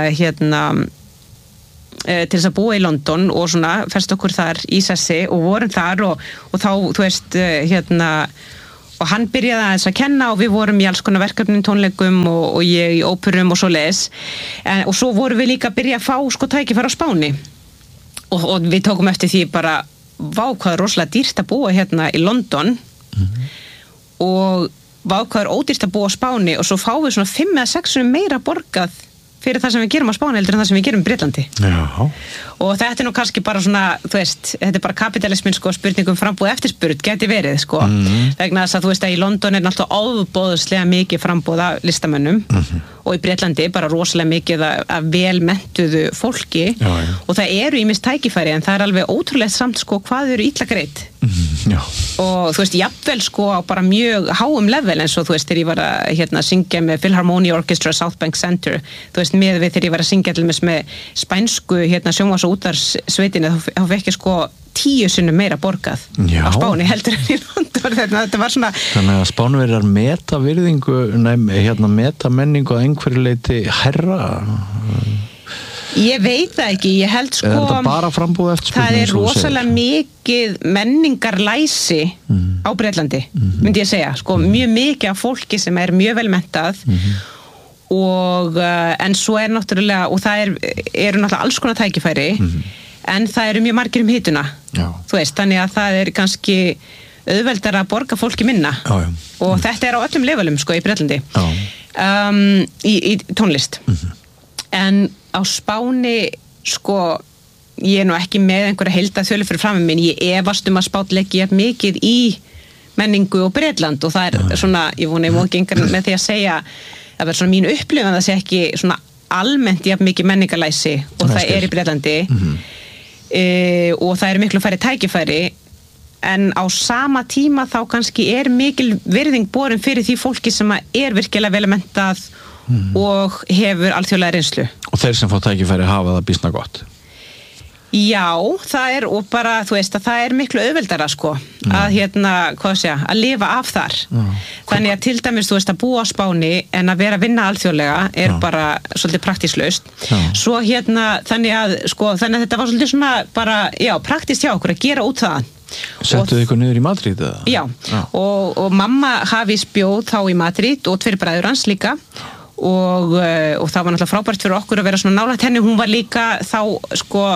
til þess að búa í London og svona fest okkur þar í sessi og vorum þar og þá, þú veist, og hann byrjaði aðeins að kenna og við vorum í alls konar verkefnum, tónleikum og ég í óperum og svoleiðis. Og svo vorum við líka að byrja að fá sko tækifæri á Spáni og við tókum eftir því bara vá hvað rosalega dýrt að búa í London og vá hvað ódýrt að búa á Spáni og svo fáum við svona 5 eða 6 meira borgað fyrir það sem við gerum á Spáni heldur en það sem við gerum í Bretlandi. Já. Og þetta nú kannski bara svona, þú veist, þetta bara kapitalismin sko, spurningum frambúð eftirspurn geti verið sko, vegna þess að þú veist að í London náttúrulega ofboðslega mikið frambúð af listamönnum og í Bretlandi bara rosalega mikið af velmenntuðu fólki og það eru ýmis tækifæri en það alveg ótrúlega samt sko hvað eru illa greitt. Já. Og þú veist, jafnvel sko á bara mjög háum level eins og þú veist þegar ég var að syngja með Philharmonia Orchestra South Bank Center, þú veist með við þegar ég var að syngja til með spænsku sjónvarps- og útvarpssveitinni þá fekk ég sko 10 sinnum meira borgað á Spáni heldur en í London. Þetta var svona. Þannig að Spánverjar meta virðingu, meta menningu að einhverju leyti hærra. Ég veit það ekki, ég held sko er þetta bara frambúð eftirspurn? Það rosalega mikið menningarlæsi á Bretlandi, myndi ég segja, sko mjög mikið af fólki sem mjög velmentað og en svo náttúrulega, og það eru náttúrulega alls konar tækifæri en það eru mjög margir hituna, þú veist, þannig að það kannski auðveldar að borga fólki minna og þetta á öllum levelum sko í Bretlandi í tónlist en á Spáni sko ég nú ekki með einhverja heildatölu fyrir frammi minn, ég efast að Spánn leggi mikið í menningu og Bretland og það svona, ég vona ég má ekki engar með því að segja það verður svona mín upplifun að það sé ekki svona almennt jafn mikið menningarlæsi og það í Bretlandi og það miklu færri tækifæri en á sama tíma þá kannski mikil virðing borin fyrir því fólki sem virkilega velmentað og hefur alþjóðlega reynslu. Og þeir sem fá tækifæri hafa það býsna gott? Já, það og bara, þú veist, að það miklu auðveldara sko, að að lifa af þar. Þannig að til dæmis, þú veist, að búa á Spáni en að vera að vinna alþjóðlega bara svolítið praktíslaust. Svo þannig að þetta var svolítið svona bara, praktískt hjá okkur að gera út það. Settuðu ykkur niður í Madrid eða? Já, og mamma Hafís bjóð þá í Madrid og 2 bræður hans líka og það var náttúrulega frábært fyrir okkur að vera svona nálægt henni, hún var líka þá sko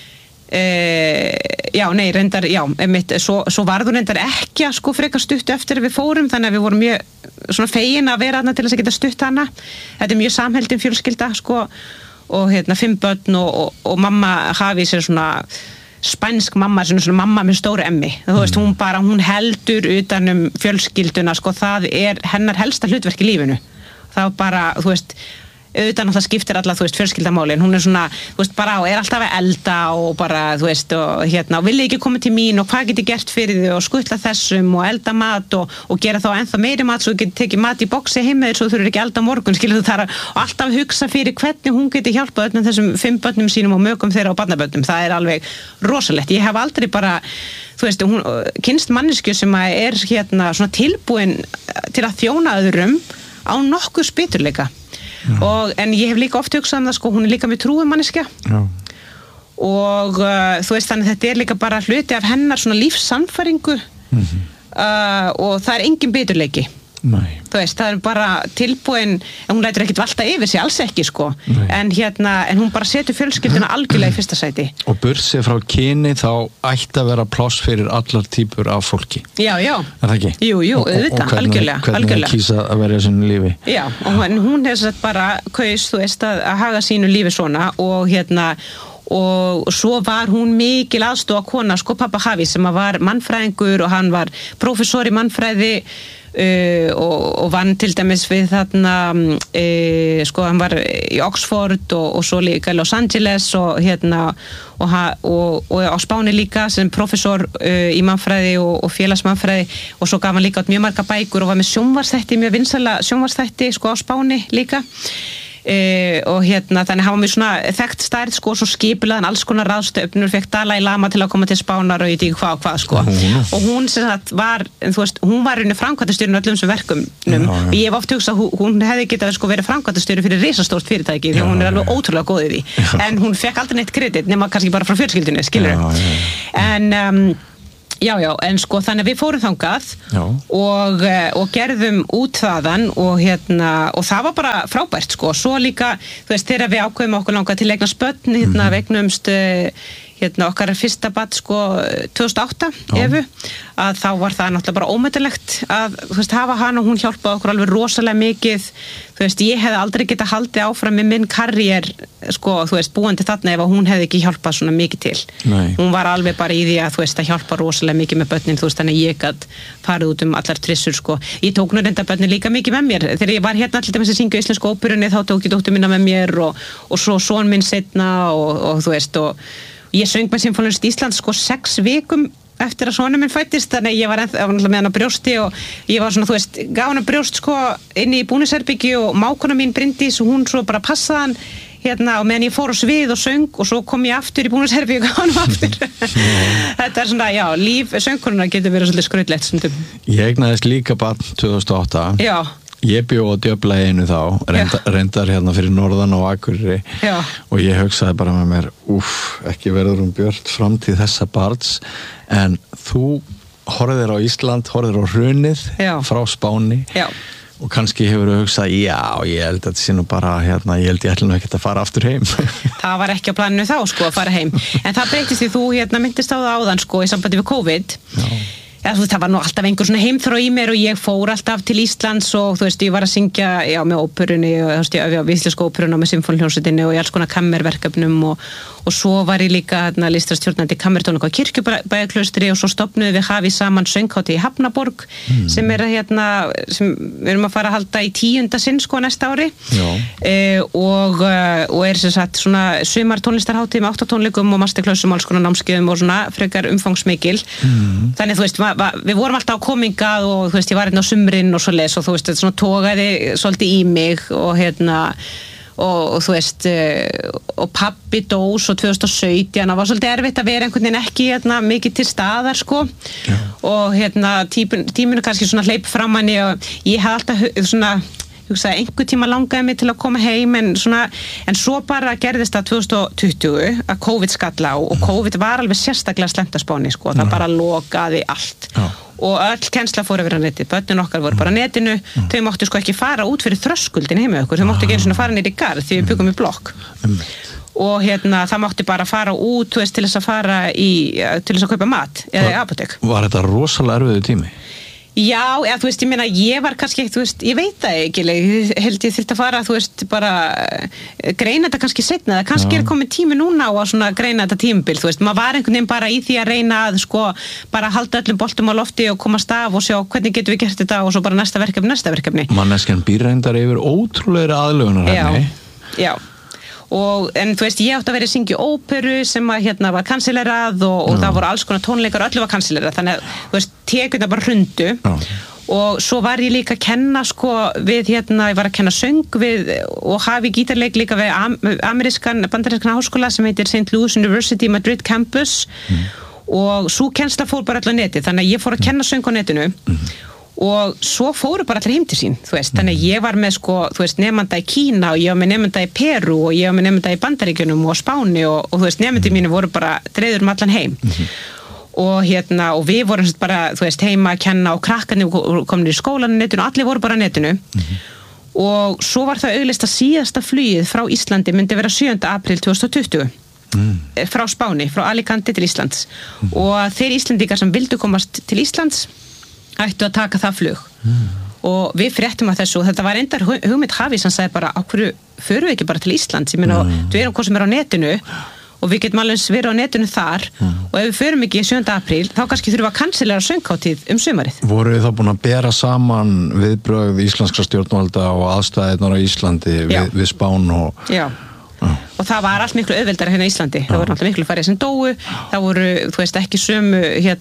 svo varð hún reyndar ekki að sko frekar stuttu eftir við fórum, þannig að við vorum mjög svona fegin að vera þarna til þess að geta stutt hana. Þetta mjög samheldin fjölskylda sko og 5 börn og mamma Hafís svona spænsk mamma, svona mamma með stóru emmi, þú veist, hún heldur utan fjölskylduna, sko, það hennar helsta hlutverk í lífinu. Það var bara, þú veist, auðvitað náttúrulega skiptir alla, þú veist, fjölskyldamálin, hún svona, þú veist, bara og alltaf að elda og bara, þú veist, og vilja ekki koma til mín og hvað geti gert fyrir þau og skutla þessum og elda mat og gera þá ennþá meiri mat svo þú geti tekið mat í boxi heim með þér svo þú þurfir ekki elda morgun, skilur þú þar og alltaf hugsa fyrir hvernig hún geti hjálpað öllum þessum 5 börnum sínum og mögum þeirra og barnabörnum, það alveg rosalegt. Ég hef aldrei bara, þú veist, hún kynnst manneskju sem svona tilbúin til að þjóna öðrum á nokkuð spýturleika. En ég hef líka oft hugsað það, sko, hún líka með trúum manneskja og þú veist, þannig þetta líka bara hluti af hennar svona lífssannfæringu og það engin biturleiki. Nei. Þú veist, það bara tilbúin, hún lætur ekkert valta yfir sig, alls ekki sko en hún bara setur fjölskylduna algjörlega í fyrsta sæti. Og bursið frá kyni þá ætti að vera pláss fyrir allar típur af fólki. Já. Það ekki? Jú, auðvitað, algjörlega. Hvernig kýsa að verja sínu lífi. Já, og hún hefði bara kaus, þú veist, að haga sínu lífi svona og svo var hún mikil aðstoða kona, sko, pappa Hafís sem var mannfræðingur og hann var prófessor í mannfræði og vann til dæmis við þarna sko hann var í Oxford og svo líka Los Angeles og á Spáni líka sem professor í mannfræði og félagsmannfræði og svo gaf hann líka út mjög marga bækur og var með sjónvarpsþætti, mjög vinsæla sjónvarpsþætti sko á Spáni líka og þannig hann var með svona þekkt stærð sko, svo skipulaðan alls konar ráðstöfnur, fekk Dalai Lama til að koma til Spánar og ég veit ekki hvað sko og hún sem sagt var, þú veist, hún var einu framkvæmdastjóri öllum sem verkefnum og ég hef oft hugsað að hún hefði getað sko verið framkvæmdastjóri fyrir risastórt fyrirtæki því hún alveg ótrúlega góð í því en hún fekk aldrei neitt kredit nema kannski bara frá fjölskyldunni, skilur en Já, en sko þannig að við fórum þangað og gerðum út þaðan og það var bara frábært sko, svo líka, þú veist, þegar við ákveðum okkur langa til eigna spönn, við eignumst okkar fyrsta barn sko 2008 Evu, að þá var það náttúrulega bara ómetanlegt að, þú veist, hafa hann og hún hjálpaði okkur alveg rosalega mikið, þú veist, ég hefði aldrei getað haldið áfram með minn karriér sko, þú veist, búandi þarna ef hún hefði ekki hjálpað svona mikið til. Nei. Hún var alveg bara í því að, þú veist, að hjálpa rosalega mikið með börnin, þú veist, þannig að ég gat farið út allar trissur sko. Ég tók nú reynda börnin líka mikið með mér, þegar ég var hérna allir með að syngja íslensku óperunni, þá tók ég dóttur mína með mér og svo son minn seinna og þú veist, og ég söng með Sinfóníuhljómsveit Íslands sko 6 vikum eftir að sonur minn fæddist, þannig að ég var náttúrulega með hann á brjósti og ég var svona, þú veist, gaf hann á brjóst sko inni í búningsherbergi og mákona mín Bryndís og hún svo bara passaði hann og meðan ég fór á svið og söng og svo kom ég aftur í búningsherbergi og gaf hann aftur. Þetta svona, já, líf söngkonuna getur verið svolítið skrautlegt stundum. Ég eignaðist líka barn 2008. Já. Ég bjó á Djöfla einu þá, reyndar hérna fyrir norðan og Akureyri og ég hugsaði bara með mér, ekki verður björt framtíð þessa barns, en þú horfðir á Ísland, horfðir á hrunið frá Spáni og kannski hefur hugsað, ég held að þetta sé nú bara, ég held ég ætla nú ekkert að fara aftur heim. Það var ekki á planinu þá sko að fara heim, en það breytist því þú myndist á það áðan sko í sambandi við COVID. Það var nú alltaf einhver svona heimþrá í mér og ég fór alltaf til Íslands og þú veist, ég var að syngja með óperunni og þú veist, ég öfja á íslensku óperuna með Sinfóníuhljómsveitinni og í alls konar kammerverkefnum og svo var ég líka listrastjórnandi kammertónleika á Kirkjubæjarklaustri og svo stofnuðum við Hafís saman sönghátíð í Hafnaborg sem sem við erum að fara að halda í 10. sinn sko næsta ári og sem sagt svona sumar tónlistarhátíð með 8 tónleikum og masterklausum, alls konar námskeiðum og svona frekar umfangsmikil. Þannig þú veist, við vorum alltaf á komingað og þú veist, ég var hérna á sumrin og svoleiðis og þú veist, þetta svona togaði svolítið í mig og þú veist og pabbi dó svo 2017 það var svolítið erfitt að vera einhvern veginn ekki mikið til staðar sko og tíminu kannski svona hleyp fram hann og ég hef alltaf svona hugsaði einhver tíma langaði mig til að koma heim en svo bara gerðist það 2020 að COVID skall á og COVID var alveg sérstaklega slæmt á Spáni sko, það bara lokaði allt og öll kennsla fór að vera á netið, börnin okkar voru bara á netinu, þau máttu sko ekki fara út fyrir þröskuldin heima okkur, þau máttu ekki einu svona fara niður í garð því við byggum í blokk og það mátti bara fara út þú veist, til þess að fara til þess að kaupa mat eða í apótek. Var þetta rosalega erfiður tími? Já, þú veist, ég meina, ég var kannski, þú veist, ég veit það ekki, ég held ég þurfti að fara, þú veist, bara greina þetta kannski seinna, það kannski komið tími núna á að svona greina þetta tímabil, þú veist, maður var einhvern veginn bara í því að reyna að, sko, bara halda öllum boltum á lofti og komast af og sjá hvernig getum við gert þetta og svo bara næsta verkefni. Manneskjan býr reyndar yfir ótrúlegri aðlögunar henni. Já. En þú veist, ég átti að vera að syngja óperu sem að var kansilerað og það voru alls konar tónleikar og öllu var kansilerað, þannig að þú veist, tekjurnar bara hrundu og svo var ég líka að kenna sko við ég var að kenna söng við og hafi gítarleik líka við bandarískan háskóla sem heitir St. Louis University Madrid Campus og svo kennsla fór bara allar netið, þannig að ég fór að kenna söng á netinu og svo fóru bara allir heim til sín, þú veist, þannig að ég var með sko, þú veist, nemanda í Kína og ég var með nemanda í Perú og ég var með nemanda í Bandaríkjunum og Spáni og þú veist, nemandi mínu voru bara dreifður allan heim og og við vorum bara, þú veist, heima að kenna og krakkarnir komin í skólan á netinu og allir voru bara á netinu og svo var það auglýst að síðasta flugið frá Íslandi myndi vera 7. apríl 2020 frá Spáni, frá Alicante til Íslands og þeir Íslendingar sem vildu komast til Íslands ættu að taka það flug og við fréttum að þessu og þetta var endar hugmynd Hafís, hann sagði bara, á hverju förum við ekki bara til Íslands, ég meina, við erum hvað sem er á netinu og við getum alveg verið á netinu þar og ef við förum ekki 7. apríl þá kannski þurfum við að kanselera sönghátíð sumarið. Voru þið þá búin að bera saman viðbrögð íslenskra stjórnvalda og aðstæðirnar á Íslandi við Spán og... Já. Og það var allt miklu auðveldara hérna í Íslandi. Það voru náttúrulega miklu færri sem dóu, það voru, ekki sömu,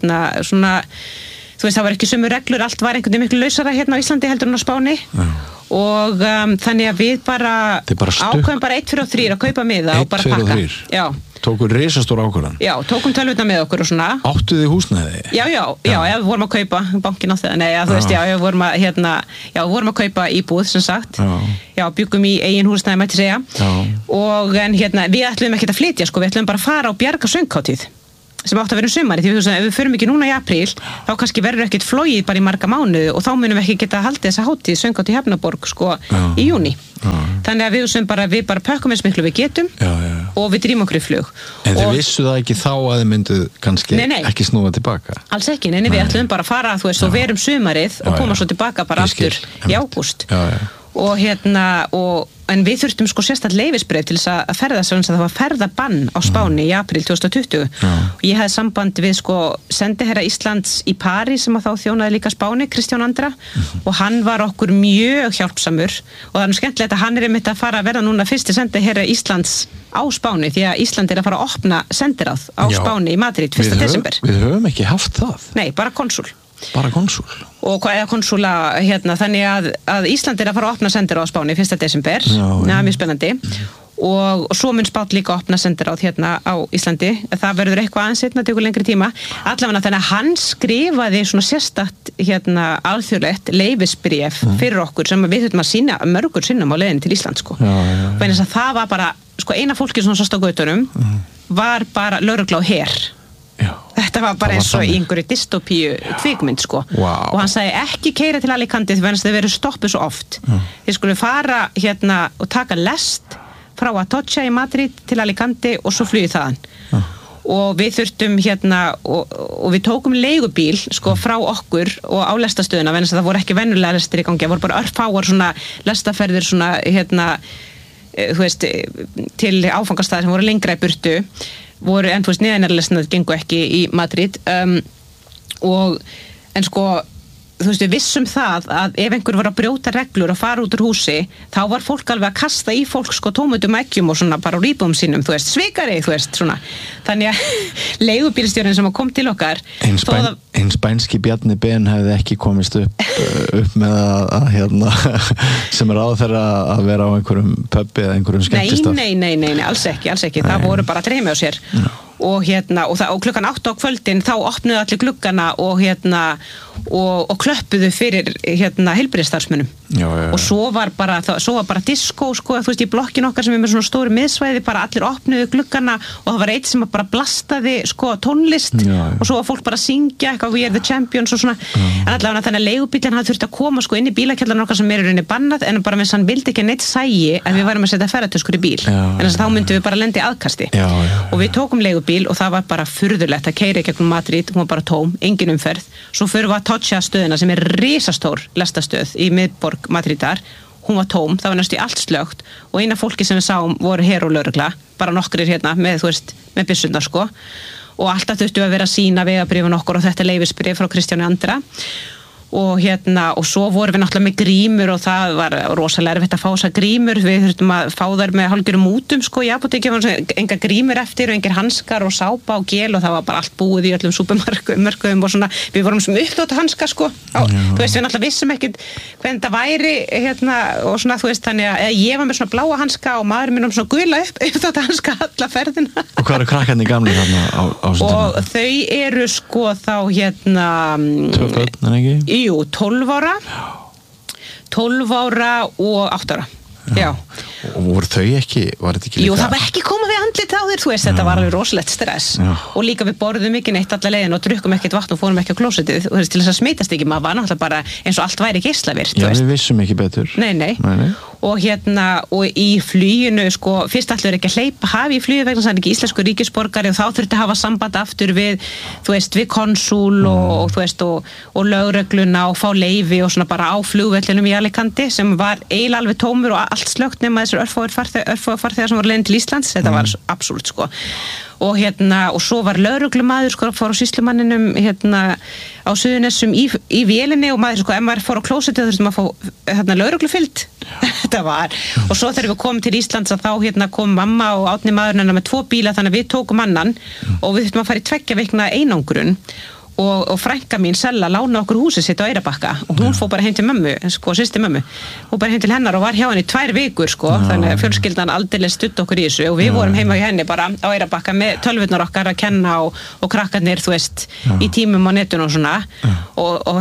það var ekki sömu reglur, allt var einhvern veginn miklu lausara hérna á Íslandi heldur en á Spáni. Og þannig að við bara ákveðum bara 1, 2 og 3 að kaupa miða og bara pakka. 1, 2 og 3? Já. Tókum risastóra ákvörðun? Já, tókum tölvutna með okkur og svona. Áttu þið húsnæði? Já, við vorum að kaupa bankin á það. Nei, við vorum að kaupa íbúð, sem sagt. Já, byggum í eigin húsnæði, mætti segja. Og við ætlum ekki að flytja, sko, við ætlum bara að fara og bjarga sönghátíð sem átti að vera sumarið, því ef við förum ekki núna í apríl, þá kannski verður ekkert flogið bara í marga mánuði og þá munum við ekki geta haldið þessa hátíð, sönghátíð í Hafnarborg, sko, í júní. Þannig að við bara pökkum eins miklu við getum og við drýmum okkur í flug. En þið vissu það ekki þá að þið mynduð kannski ekki snúa tilbaka? Alls ekki, nei, við ætlum bara að fara, og verum sumarið og koma svo tilbaka bara aftur í ágúst. En við þurftum sko sérstakt leyfisbréf til þess að ferðast, þannig að það var ferðabann á Spáni í apríl 2020 og ég hafði samband við sko sendiherra Íslands í París sem að þá þjónaði líka Spáni, Kristján Andra og hann var okkur mjög hjálpsamur og það er skemmtilegt að hann einmitt að fara að verða núna fyrsti sendiherra Íslands á Spáni því að Ísland er að fara að opna sendiráð á Spáni í Madrid 1. desember. Við höfum ekki haft það. Nei, bara konsul. Bara konsul? Og hvað er konsula þannig að Ísland er að fara að opna sendiráð á Spáni 1. desember, mjög spennandi og svo mun Spán líka opna sendiráð hérna á Íslandi, það verður eitthvað aðeins það tekur lengri tíma, allavega þannig að hann skrifaði svona sérstakt alþjóðlegt leyfisbréf fyrir okkur sem við þurfum að sýna mörgur sinnum á leiðinni til Ísland sko. Þannig að það var bara, sko eina fólki sem sást á götunum var bara lögregla og her. Þetta var bara eins og í einhverju dystopíu kvikmynd sko og hann sagði ekki keyra til Alicante því að þið verður stoppuð svo oft þið skulle fara og taka lest frá Atocha í Madrid til Alicante og svo flugið þaðan og við þurftum og við tókum leigubíl sko frá okkur og á lestastöðuna vegna þess að það voru ekki venjulega lestir í gangi, það voru bara örfáar svona lestaferðir svona til áfangastæðir sem voru lengra í burtu voru en neðanærlesnað gengu ekki í Madrid en sko við vissum það að ef einhver var að brjóta reglur og fara út úr húsi þá var fólk alveg að kasta í fólk sko tómutum eggjum og svona bara úr íbúðum sínum svikari, svona þannig að leigubílstjórinn sem kom til okkar eins spænski Bjarni Ben hefði ekki komist upp með að sem ráð þeirra að vera á einhverjum pubbi eða einhverjum skemmtistað Nei, alls ekki það voru bara að dreyma á sér og klukkan 8 á kvöldin þá opnuðu allir gluggana og klöppuðu fyrir heilbrigðisstarfsmönnum og svo var bara diskó sko, í blokkin okkar sem er með svona stóri miðsvæði bara allir opnuðu gluggana og það var eitt sem bara blastaði sko tónlist og svo var fólk bara að syngja eitthvað We are the champions og svona en allavega þannig að leigubíllinn hafði þurft að koma sko inn í bílakjallarinn okkar sem er í rauninni bannað en bara með hann vildi ekki neitt sæi að við varum að setja ferðartöskur í bíl en þess að þá myndum við bara lenda í aðkasti og við tókum leigubíl og það var bara furðulegt að keyra í gegnum Madrid, hún var bara tóm, engin umferð svo fyrir við að Atocha stöðina sem er risastór lestastöð í miðborg Madridar hún var tóm, það var næstu í allt slögt og eina fólki sem við sáum voru her og lögregla bara nokkrir með byssundar sko og alltaf þurftu að vera að sýna vegabréfin okkur og þetta leyfisbréf frá Kristjáni Andra og svo vorum við náttúrulega með grímur og það var rosalega erfitt að fá þessar grímur við þurftum að fá þær með hálfgerðum mútum sko í apóteki var enga grímur eftir og engir hanskar og sápa og gel og það var bara allt búið í öllum súpermörkuðum og svona við vorum sem uppdóta hanskar sko við náttúrulega vissum ekkert hvernig það væri og svona þannig að ég var með svona bláa hanska og maður minn svona gula uppdóta hanska alla ferðina Og hvað eru krakkarnir gamli þarna á og þau eru sko þá 2 börn, en ekki? Jú, 12 ára og 8 ára Já. Og voru þau ekki, var þetta ekki líka? Jú, það var ekki koma við andlit á þér, þetta var alveg rosalegt stress og líka við borðum ekki neitt alla leiðin og drukkum ekkert vatn og fórum ekki á klósettið til þess að smitast ekki, maður var náttúrulega bara eins og allt væri geislavirkt Já, við vissum ekki betur Nei og í fluginu sko, fyrst ætluðu ekki að hleypa hafi í flugi vegna þess að hann ekki íslensku ríkisborgari og þá þurfti að hafa samband aftur við við konsúl og lögregluna og fá leyfi og svona bara á flugvellinum í Alicante sem var eiginlega alveg tómur og allt slökkt nema þessir örfáir farþegar sem voru leiðin til Íslands, þetta var absolutt sko og svo var lögreglumaður sko, fór á sýslumanninum á Suðurnesjum í vélinni og maður sko, ef maður fór á klósettið þurfti maður að fá lögreglufylgd þetta var, og svo þegar við komum til Íslands að þá kom mamma og Árni maðurinn hennar með 2 bíla þannig að við tókum annan og við þurftum að fara í 2 vikna einangrun og frænka mín Sella lána okkur húsið sitt á Eyrarbakka og hún fór bara heim til mömmu, sko, systir mömmu og bara heim til hennar og var hjá henni 2 vikur sko, þannig að fjölskyldan aldeilis stutt okkur í þessu og við vorum heima hjá henni bara á Eyrarbakka með tölvurnar okkar að kenna og krakkarnir, í tímum á netun og svona og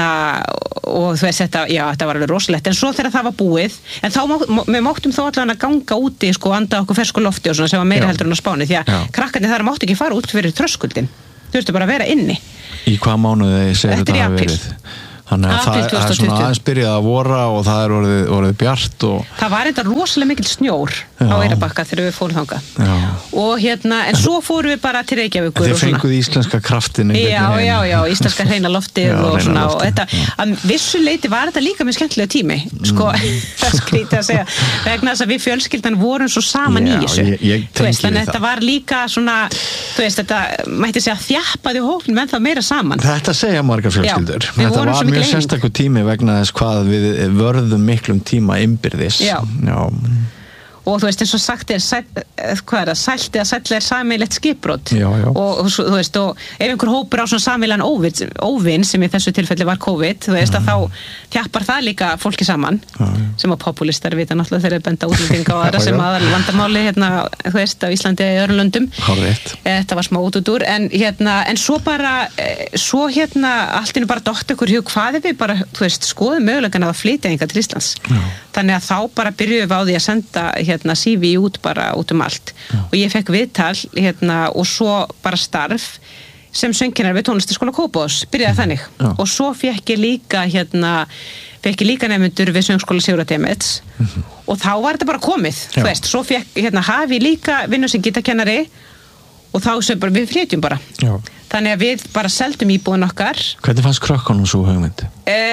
þetta var alveg rosalegt, en svo þegar það var búið en þá við máttum þó allavega að ganga úti sko, anda okkur fersku lofti og svona sem var meira heldur en á Spáni, því að krakkarnir þar máttu ekki fara út fyrir tröskuldin, þurftu bara að vera inni. Í hvað mánuði segir þetta hafi verið? Þannig að það er svona aðeins byrjað að vora og það er orðið bjart og... Það var þetta rosalega mikil snjór á Eyrarbakka þegar við fórum þangað. Og en svo fórum við bara til Reykjavíkur. Þið fenguð íslenska kraftin. Já, íslenska hreina loftið og svona. Og þetta, að vissu leyti var þetta líka með skemmtilega tími. Sko, það skrítið að segja. Vegna þess að við fjölskyldan vorum svo saman í þessu. Ég tengi við það. Þetta var líka svona, þetta mætti segja þjappaði hópnum en það meira saman. Þetta segja margar fjölskyldur. Þetta var mjög sérstakur tími vegna þess hvað við vörðum miklum tíma innbyrðis. Já. Og eins og sagt sælt eða sæll sameiginlegt skipbrot og og ef einhver hópur á svona sameiginlegan óvin sem í þessu tilfelli var COVID, að þá þjappar það líka fólki saman sem á populistar vita náttúrulega þegar benda útlendinga og aðra sem aðal vandamáli á Íslandi eða öðrum löndum. Þetta var smá útúr en svo bara allt innu bara dótt okkur hug hvað við bara skoðum mögulegan að flytja hingað til Íslands. Þannig að þá bara byrjuðum við á því að senda CV út bara út allt og ég fekk viðtal og svo bara starf sem söngkennar við tónlistarskóla Kópavogs, byrjaði þannig og svo fekk ég líka nemendur við söngskóla Sigurðar Demets og þá var þetta bara komið svo fekk hafi líka vinnu sem gítarkennari og þá sem bara við flytjum bara þannig að við bara seldum íbúðin okkar. Hvernig fannst krökkunum svo hugmynd?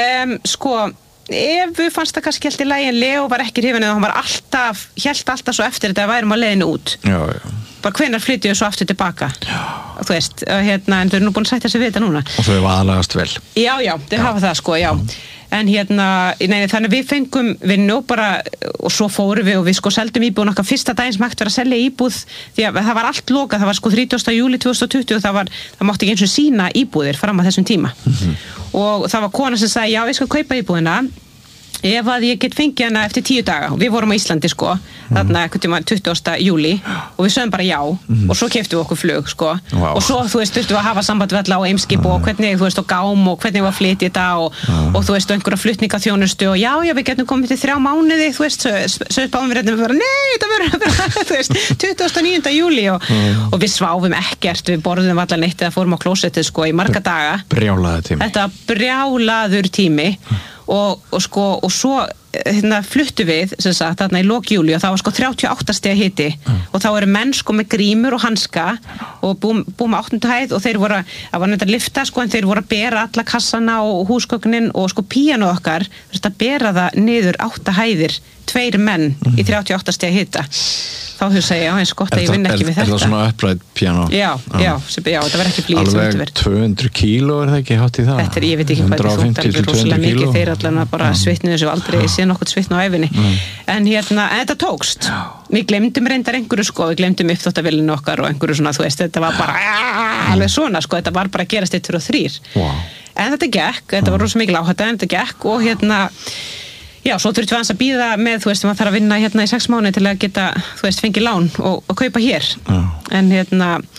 Ef við fannst það kannski helt í lagi en Leo var ekki hrifinn eða hann var hélt alltaf svo eftir þetta að værum á leiðinu út bara hvenær flytjum við svo aftur tilbaka en þau eru nú búin að sætta sig við þetta núna og þau var aðlagast vel þau hafa það sko, en þannig við fengum vinnu bara og svo fórum við og við seldum íbúðun okkar fyrsta daginn sem hægt var að selja íbúð því að það var allt lokað, það var 30. júlí 2020 og það mátti ekki eins og sína íbúðir fram að þessum tíma og það var kona sem sagði já, ég skal kaupa íbúðina ef að ég get fengið hana eftir 10 daga og við vorum á Íslandi þarna 20. júlí og við sögum bara já og svo keyptum við okkur flug og svo þurftum við að hafa samband við alla á Eimskip og hvernig og Gám og hvernig við að flytja þetta og einhverja flutningaþjónustu og já við getum komið til 3 mánuði sögum báðum við bara nei þetta verður 29. júlí og við sváfum ekkert, við borðum allar neitt eða fórum á klósettið í marga daga. Þetta brjálaður tími og svo fluttu við þarna í lok júlí og það var 38 stiga hiti og þá eru menn með grímur og hanska og búum á 8. hæð og það var nefnt að lyfta en þeir voru að bera alla kassana og húsgögnin og píanóð okkar að bera það niður 8 hæðir 2 menn í 38 stiga hita þá hugsa ég, eins gott að ég vinn ekki við þetta. Er það svona upprætt piano? Já, þetta var ekki blíð. Alveg 200 kíló er það ekki hátt í það? Þetta ég veit ekki hvað þetta þótt, alveg rosalega mikið, þeir allavega bara svitnuðu þessu aldrei, síðan okkur svitnu á æfinni. En þetta tókst. Við glemdum reyndar einhverju við glemdum uppþvottavélinu okkar og einhverju svona, þetta var bara alveg svona, þetta var bara að gerast 1, 2 og 3. En þetta gekk, þetta var rosa mikil áhætta, en þetta gekk og já, svo þurftum við aðeins að bíða með, maður þarf að vinna í 6 mánuði til að geta, fengið lán og kaupa hér. En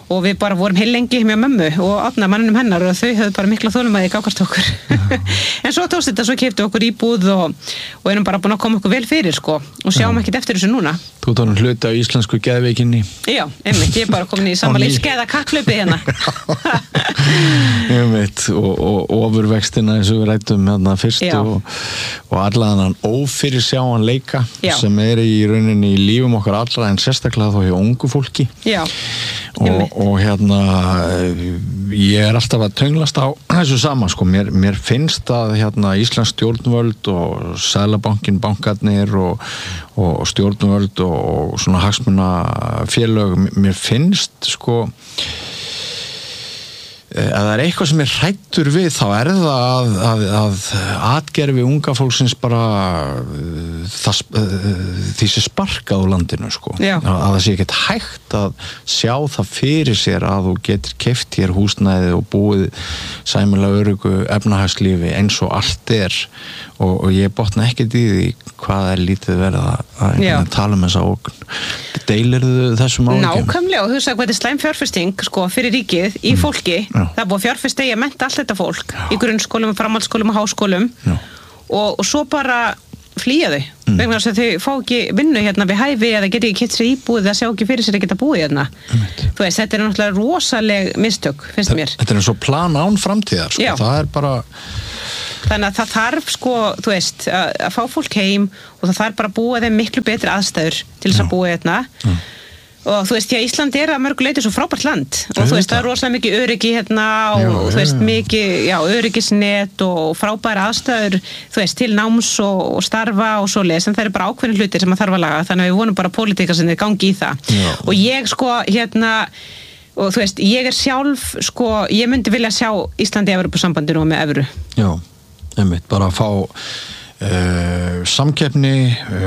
og við bara vorum heil lengi með mömmu og Árna manninum hennar og þau höfðu bara mikla þolumæði gákast okkur en svo tókst þetta, svo keyptum okkur íbúð og erum bara búin að koma okkur vel fyrir sko og sjáum ekkert eftir þessu núna. Þú tónum hluti á íslensku geðveikinni. Já, einmitt, ég er bara komin í samanlega skeiða kapphlaupi hérna. Einmitt, og ofurvextina eins og við rættum hérna fyrst og allan ófyrirsjáanleika sem er í rauninni í lífum okkar allra en sérstaklega þó hjá ungu fólki. Já. Og hérna ég er alltaf að tönglast á þessu sama sko, mér finnst að hérna íslensk stjórnvöld og Seðlabankinn, bankarnir og stjórnvöld og svona hagsmunafélög, mér finnst sko að það er eitthvað sem hræddur við þá er það að atgerfi unga fólksins bara því sem sparkað á landinu sko. Að það sé ekkert hægt að sjá það fyrir sér að þú getur keypt hér húsnæði og búið sæmilega öruggu efnahagslífi eins og allt er og ég botna ekkert í því hvað er lítið verið að tala um þessa ógn. Deilirðu þessum áhyggjum? Nákvæmlega, og þú sagði hvað þetta er slæm fjárfesting sko, fyrir ríkið í fólki. Það er búið að fjárfesta í að mennta allt þetta fólk í grunnskólum, framhaldsskólum og háskólum og svo bara flýja þau vegna þess að þau fá ekki vinnu hérna við hæfi eða geti ekki keypt sér íbúð eða sjá ekki fyrir sér að geta búið hérna. Þú veist, þetta er náttúrulega rosaleg mistök, finnst mér. Þetta er eins og plan án framtíðar, sko. Það er bara þannig að það þarf sko, þú veist, að fá fólk heim og það þarf bara að búa þeim miklu betri aðstæður til þess að búa hérna og þú veist, já, Ísland er að mörgu leyti svo frábært land og þú veist, það er rosalega mikið öryggi hérna og þú veist, mikið, öryggisnet og frábæra aðstæður, þú veist, til náms og starfa og svoleiðis, en það eru bara ákveðin hlutir sem að þarf að laga, þannig að við vonum bara pólitíkar sem þeir gangi í það og ég sko, hérna og þú veist, ég er sjálf, sko, ég myndi vilja sjá Íslandi í Evrópusambandinu og með evru. Já, einmitt, bara að fá samkeppni,